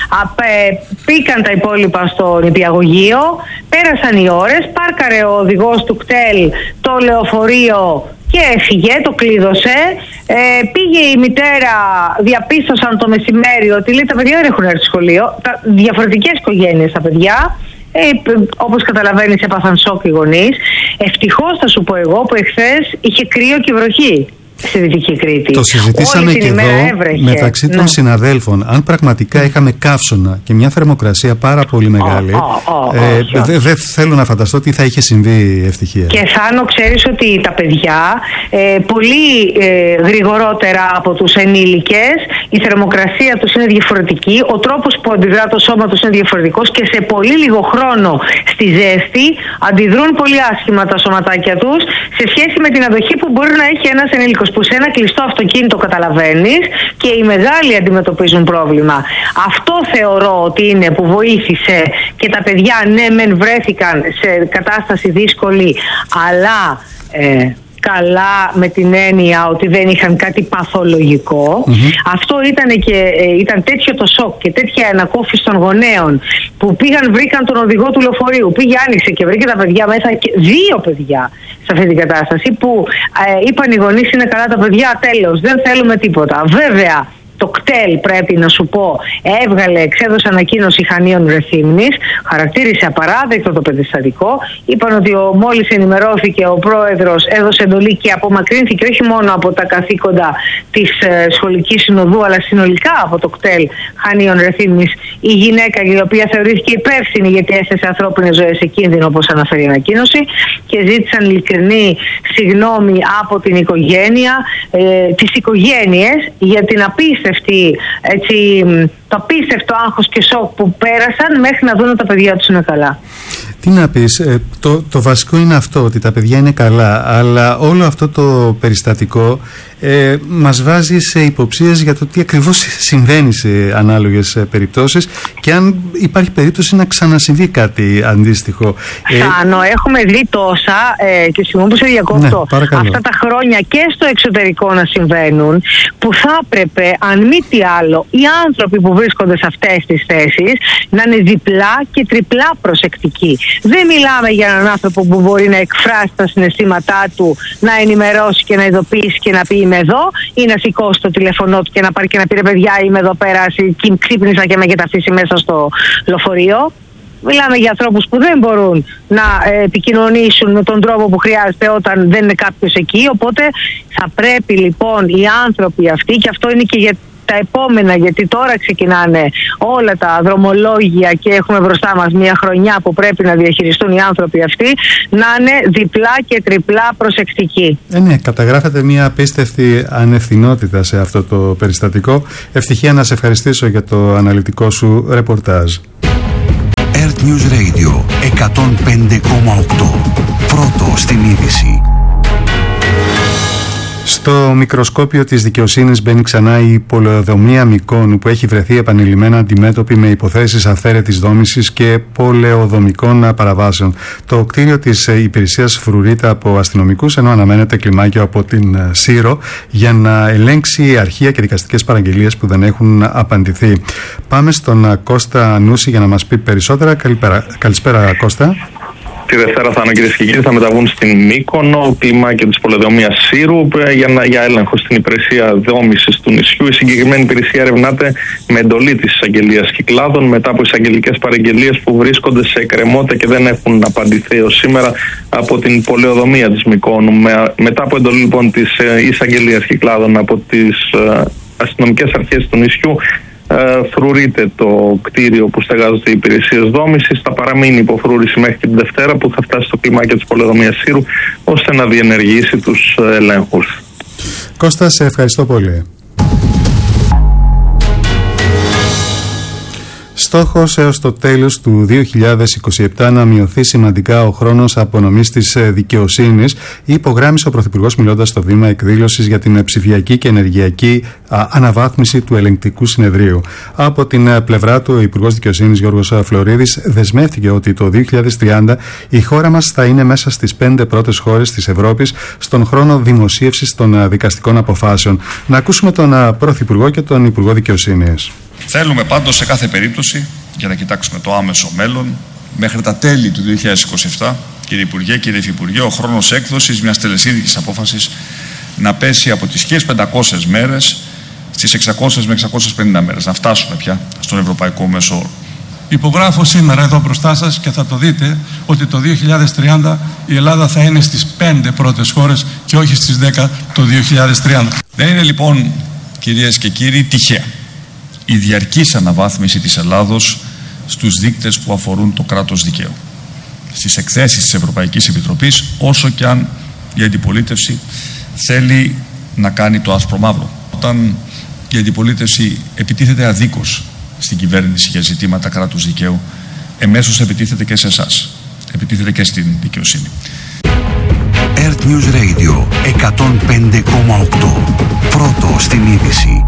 απε, πήγαν τα υπόλοιπα στο νηπιαγωγείο, πέρασαν οι ώρες, πάρκαρε ο οδηγός του κτέλ το λεωφορείο και έφυγε, το κλείδωσε. Ε, πήγε η μητέρα, διαπίστωσαν το μεσημέρι ότι λέει, τα παιδιά δεν έχουν έρθει σχολείο. Τα, διαφορετικές οικογένειες τα παιδιά. Ε, όπως καταλαβαίνεις, έπαθαν σοκ οι γονείς. Ευτυχώς θα σου πω εγώ που εχθές είχε κρύο και βροχή στη Δυτική Κρήτη. Το συζητήσαμε και εδώ έβρεχε. Μεταξύ των ναι. συναδέλφων. Αν πραγματικά είχαμε καύσωνα και μια θερμοκρασία πάρα πολύ μεγάλη, oh, oh, oh, ε, oh, δεν δε θέλω να φανταστώ τι θα είχε συμβεί, Ευτυχία. Και Θάνο, ξέρεις ότι τα παιδιά ε, πολύ ε, γρηγορότερα από τους ενήλικες, η θερμοκρασία τους είναι διαφορετική, ο τρόπος που αντιδρά το σώμα τους είναι διαφορετικός και σε πολύ λίγο χρόνο στη ζέστη αντιδρούν πολύ άσχημα τα σωματάκια τους σε σχέση με την αντοχή που μπορεί να έχει ένας ενήλικος, που σε ένα κλειστό αυτοκίνητο καταλαβαίνεις και οι μεγάλοι αντιμετωπίζουν πρόβλημα. Αυτό θεωρώ ότι είναι που βοήθησε και τα παιδιά ναι μεν βρέθηκαν σε κατάσταση δύσκολη, αλλά ε, καλά με την έννοια ότι δεν είχαν κάτι παθολογικό. Mm-hmm. Αυτό ήταν και ε, ήταν τέτοιο το σοκ και τέτοια ανακούφιση των γονέων που πήγαν, βρήκαν τον οδηγό του λεωφορείου, πήγε, άνοιξε και βρήκε τα παιδιά μέσα, και δύο παιδιά σε αυτή την κατάσταση που ε, είπαν οι γονείς, είναι καλά τα παιδιά, τέλος, δεν θέλουμε τίποτα. Βέβαια το κτέλ, πρέπει να σου πω, έβγαλε, εξέδωσε ανακοίνωση Χανίων Ρεθύμνης, χαρακτήρισε απαράδεκτο το περιστατικό. Είπαν ότι ο, μόλις ενημερώθηκε ο πρόεδρος, έδωσε εντολή και απομακρύνθηκε όχι μόνο από τα καθήκοντα της ε, σχολικής συνοδού, αλλά συνολικά από το κτέλ Χανίων Ρεθύμνης η γυναίκα, η οποία θεωρήθηκε υπεύθυνη γιατί έθεσε ανθρώπινες ζωές σε κίνδυνο, όπως αναφέρει η ανακοίνωση, και ζήτησαν ειλικρινή συγγνώμη από την οικογένεια, ε, τις οικογένειες για την απίστευτη έτσι, το απίστευτο άγχος και σοκ που πέρασαν μέχρι να δουν ότι τα παιδιά τους είναι καλά. Τι να πεις, ε, το, το βασικό είναι αυτό, ότι τα παιδιά είναι καλά, αλλά όλο αυτό το περιστατικό ε, μας βάζει σε υποψίες για το τι ακριβώς συμβαίνει σε ανάλογες ε, περιπτώσεις και αν υπάρχει περίπτωση να ξανασυμβεί κάτι αντίστοιχο. Σάνο, ε, έχουμε δει τόσα ε, και συγγνώμη που σε διακόπτω, ναι, αυτά τα χρόνια και στο εξωτερικό να συμβαίνουν, που θα έπρεπε, αν μη τι άλλο, οι άνθρωποι που βρίσκονται σε αυτές τις θέσεις να είναι διπλά και τριπλά προσεκτικοί. Δεν μιλάμε για έναν άνθρωπο που μπορεί να εκφράσει τα συναισθήματά του, να ενημερώσει και να ειδοποιήσει και να πει είμαι εδώ, ή να σηκώσει το τηλεφωνό του και να πάρει και να πει ρε παιδιά, είμαι εδώ πέρα, ξύπνησα και με έχετε αφήσει μέσα στο λεωφορείο. Μιλάμε για ανθρώπους που δεν μπορούν να επικοινωνήσουν με τον τρόπο που χρειάζεται όταν δεν είναι κάποιος εκεί. Οπότε θα πρέπει λοιπόν οι άνθρωποι αυτοί, και αυτό είναι και για τα επόμενα, γιατί τώρα ξεκινάνε όλα τα δρομολόγια και έχουμε μπροστά μας μια χρονιά που πρέπει να διαχειριστούν οι άνθρωποι αυτοί, να είναι διπλά και τριπλά προσεκτικοί. Ε, ναι, καταγράφεται μια απίστευτη ανευθυνότητα σε αυτό το περιστατικό. Ευτυχία, να σε ευχαριστήσω για το αναλυτικό σου ρεπορτάζ. Earth News Radio εκατόν πέντε κόμμα οκτώ. Πρώτο στην είδηση. Στο μικροσκόπιο της δικαιοσύνης μπαίνει ξανά η πολεοδομία Μυκόνου, που έχει βρεθεί επανειλημμένα αντιμέτωπη με υποθέσεις αυθαίρετης δόμησης και πολεοδομικών παραβάσεων. Το κτίριο της υπηρεσίας φρουρείται από αστυνομικούς, ενώ αναμένεται κλιμάκιο από την Σύρο για να ελέγξει αρχεία και δικαστικές παραγγελίες που δεν έχουν απαντηθεί. Πάμε στον Κώστα Νούση για να μας πει περισσότερα. Καλησπέρα, Καλησπέρα Κώστα. Τη Δευτέρα θα είναι, κυρίες και κύριοι, θα μεταβούν στην Μύκονο, κλιμάκιο της πολεοδομίας Σύρου, για, να, για έλεγχο στην υπηρεσία δόμησης του νησιού. Η συγκεκριμένη υπηρεσία ερευνάται με εντολή της εισαγγελίας Κυκλάδων μετά από εισαγγελικές παραγγελίες που βρίσκονται σε εκκρεμότητα και δεν έχουν απαντηθεί έως σήμερα από την πολεοδομία της Μυκόνου. Με, μετά από εντολή λοιπόν της εισαγγελίας Κυκλάδων από τις ε, αστυνομικές αρχές του νησιού, φρουρείται το κτίριο που στεγάζονται οι υπηρεσίες δόμησης. Θα παραμείνει υποφρούρηση μέχρι την Δευτέρα, που θα φτάσει στο κλιμάκιο της πολεοδομίας Σύρου, ώστε να διενεργήσει τους ελέγχους. Κώστα, σε ευχαριστώ πολύ. Στόχος έως το τέλος του δύο χιλιάδες είκοσι επτά να μειωθεί σημαντικά ο χρόνος απονομής της δικαιοσύνης, υπογράμμισε ο Πρωθυπουργός μιλώντας στο βήμα εκδήλωσης για την ψηφιακή και ενεργειακή α, αναβάθμιση του Ελεγκτικού Συνεδρίου. Από την πλευρά του, ο Υπουργός Δικαιοσύνης Γιώργος Φλωρίδης δεσμεύτηκε ότι το δύο χιλιάδες τριάντα η χώρα μας θα είναι μέσα στις πέντε πρώτες χώρες της Ευρώπης στον χρόνο δημοσίευσης των δικαστικών αποφάσεων. Να ακούσουμε τον Πρωθυπουργό και τον Υπουργό Δικαιοσύνης. Θέλουμε πάντως σε κάθε περίπτωση, για να κοιτάξουμε το άμεσο μέλλον, μέχρι τα τέλη του δύο χιλιάδες είκοσι επτά, κύριε Υπουργέ, κύριε Υφυπουργέ, ο χρόνος έκδοσης μιας τελεσίδικης απόφασης να πέσει από τις χίλιες πεντακόσιες μέρες στις εξακόσιες με εξακόσιες πενήντα μέρες, να φτάσουμε πια στον ευρωπαϊκό μέσο όρο. Υπογράφω σήμερα εδώ μπροστά σας και θα το δείτε ότι το δύο χιλιάδες τριάντα η Ελλάδα θα είναι στις πέντε πρώτες χώρες και όχι στις δέκα το δύο χιλιάδες τριάντα. Δεν είναι λοιπόν, κυρίες και κύριοι, τυχαία η διαρκής αναβάθμιση της Ελλάδος στους δείκτες που αφορούν το κράτος δικαίου. Στις εκθέσεις της Ευρωπαϊκής Επιτροπής, όσο και αν η αντιπολίτευση θέλει να κάνει το άσπρο μαύρο. Όταν η αντιπολίτευση επιτίθεται αδίκως στην κυβέρνηση για ζητήματα κράτους δικαίου, εμέσως επιτίθεται και σε εσάς, επιτίθεται και στην δικαιοσύνη. Earth News Radio εκατόν πέντε κόμμα οκτώ. Πρώτο στην είδηση.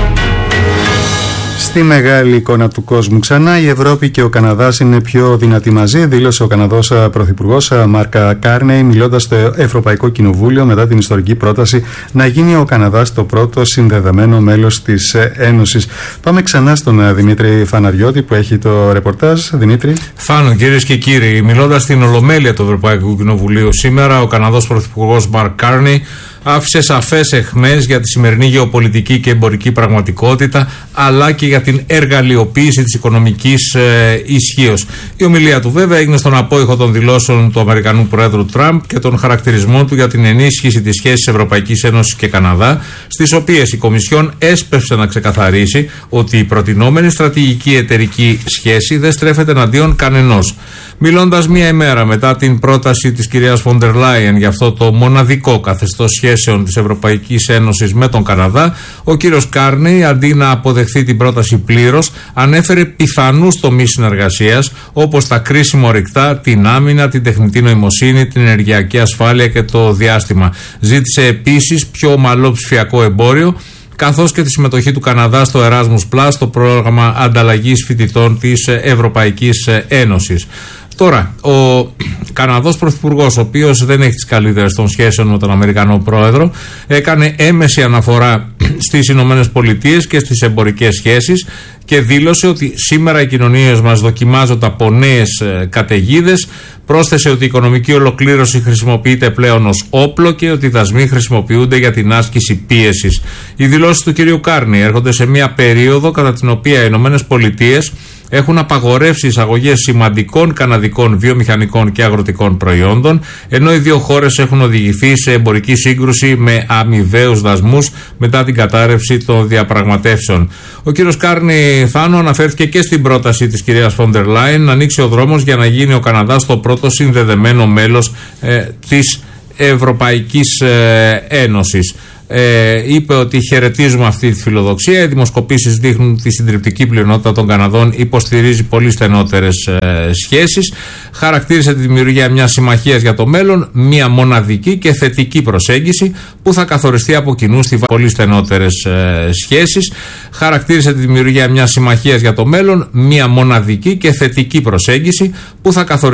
Στη μεγάλη εικόνα του κόσμου ξανά, η Ευρώπη και ο Καναδάς είναι πιο δυνατοί μαζί, δήλωσε ο Καναδός Πρωθυπουργός Μαρκ Κάρνεϊ, μιλώντας στο Ευρωπαϊκό Κοινοβούλιο μετά την ιστορική πρόταση να γίνει ο Καναδάς το πρώτο συνδεδεμένο μέλος της Ένωσης. Πάμε ξανά στον Δημήτρη Φαναριώτη που έχει το ρεπορτάζ. Δημήτρη. Φάνο, κυρίες και κύριοι, μιλώντας στην Ολομέλεια του Ευρωπαϊκού Κοινοβουλίου σήμερα, ο Καναδός Πρωθυπουργός Μαρκ Κάρνεϊ άφησε σαφές αιχμές για τη σημερινή γεωπολιτική και εμπορική πραγματικότητα, αλλά και για την εργαλειοποίηση της οικονομικής ε, ισχύως. Η ομιλία του βέβαια έγινε στον απόϊχο των δηλώσεων του Αμερικανού Προέδρου Τραμπ και των χαρακτηρισμών του για την ενίσχυση της σχέσης Ευρωπαϊκής Ένωσης και Καναδά, στις οποίες η Κομισιόν έσπευσε να ξεκαθαρίσει ότι η προτινόμενη στρατηγική εταιρική σχέση δεν στρέφεται εναντίον κανενός. Μιλώντας μία ημέρα μετά την πρόταση της κυρίας Φόντερ Λάιεν για αυτό το μοναδικό καθεστώς σχέσεων της Ευρωπαϊκής Ένωσης με τον Καναδά, ο κύριος Κάρνεϊ, αντί να αποδεχθεί την πρόταση πλήρως, ανέφερε πιθανούς τομείς συνεργασίας, όπως τα κρίσιμα ορυκτά, την άμυνα, την τεχνητή νοημοσύνη, την ενεργειακή ασφάλεια και το διάστημα. Ζήτησε επίσης πιο ομαλό ψηφιακό εμπόριο, καθώς και τη συμμετοχή του Καναδά στο Erasmus Plus, το πρόγραμμα ανταλλαγής φοιτητών της Ευρωπαϊκής Ένωσης. Τώρα, ο Καναδός Πρωθυπουργός, ο οποίος δεν έχει τις καλύτερες των σχέσεων με τον Αμερικανό Πρόεδρο, έκανε έμεση αναφορά στις Ηνωμένες Πολιτείες και στις εμπορικές σχέσεις και δήλωσε ότι σήμερα οι κοινωνίες μας δοκιμάζονται από νέες καταιγίδες. Πρόσθεσε ότι η οικονομική ολοκλήρωση χρησιμοποιείται πλέον ως όπλο και ότι οι δασμοί χρησιμοποιούνται για την άσκηση πίεσης. Οι δηλώσεις του κ. Κάρνεϊ έρχονται σε μια περίοδο κατά την οποία οι Ηνωμένες Πολιτείες έχουν απαγορεύσει εισαγωγές σημαντικών καναδικών βιομηχανικών και αγροτικών προϊόντων, ενώ οι δύο χώρες έχουν οδηγηθεί σε εμπορική σύγκρουση με αμοιβαίους δασμούς μετά την κατάρρευση των διαπραγματεύσεων. Ο κύριος Κάρνεϊ, Θάνο, αναφέρθηκε και στην πρόταση της κυρίας Φόντερ Λάιεν να ανοίξει ο δρόμος για να γίνει ο Καναδάς το πρώτο συνδεδεμένο μέλος ε, της Ευρωπαϊκής ε, Ένωσης. Ε, είπε ότι χαιρετίζουμε αυτή τη φιλοδοξία. Οι δημοσκοπήσεις δείχνουν ότι η συντριπτική πλειονότητα των Καναδών υποστηρίζει πολύ στενότερες ε, σχέσεις. Χαρακτήρισε τη δημιουργία μιας συμμαχίας για το μέλλον, μια μοναδική και θετική προσέγγιση που θα καθοριστεί από κοινού στη πολύ στενότερες ε, σχέσεις. Χαρακτήρισε τη δημιουργία μιας συμμαχίας για το μέλλον, μια μοναδική και θετική προσέγγιση που θα καθοριστεί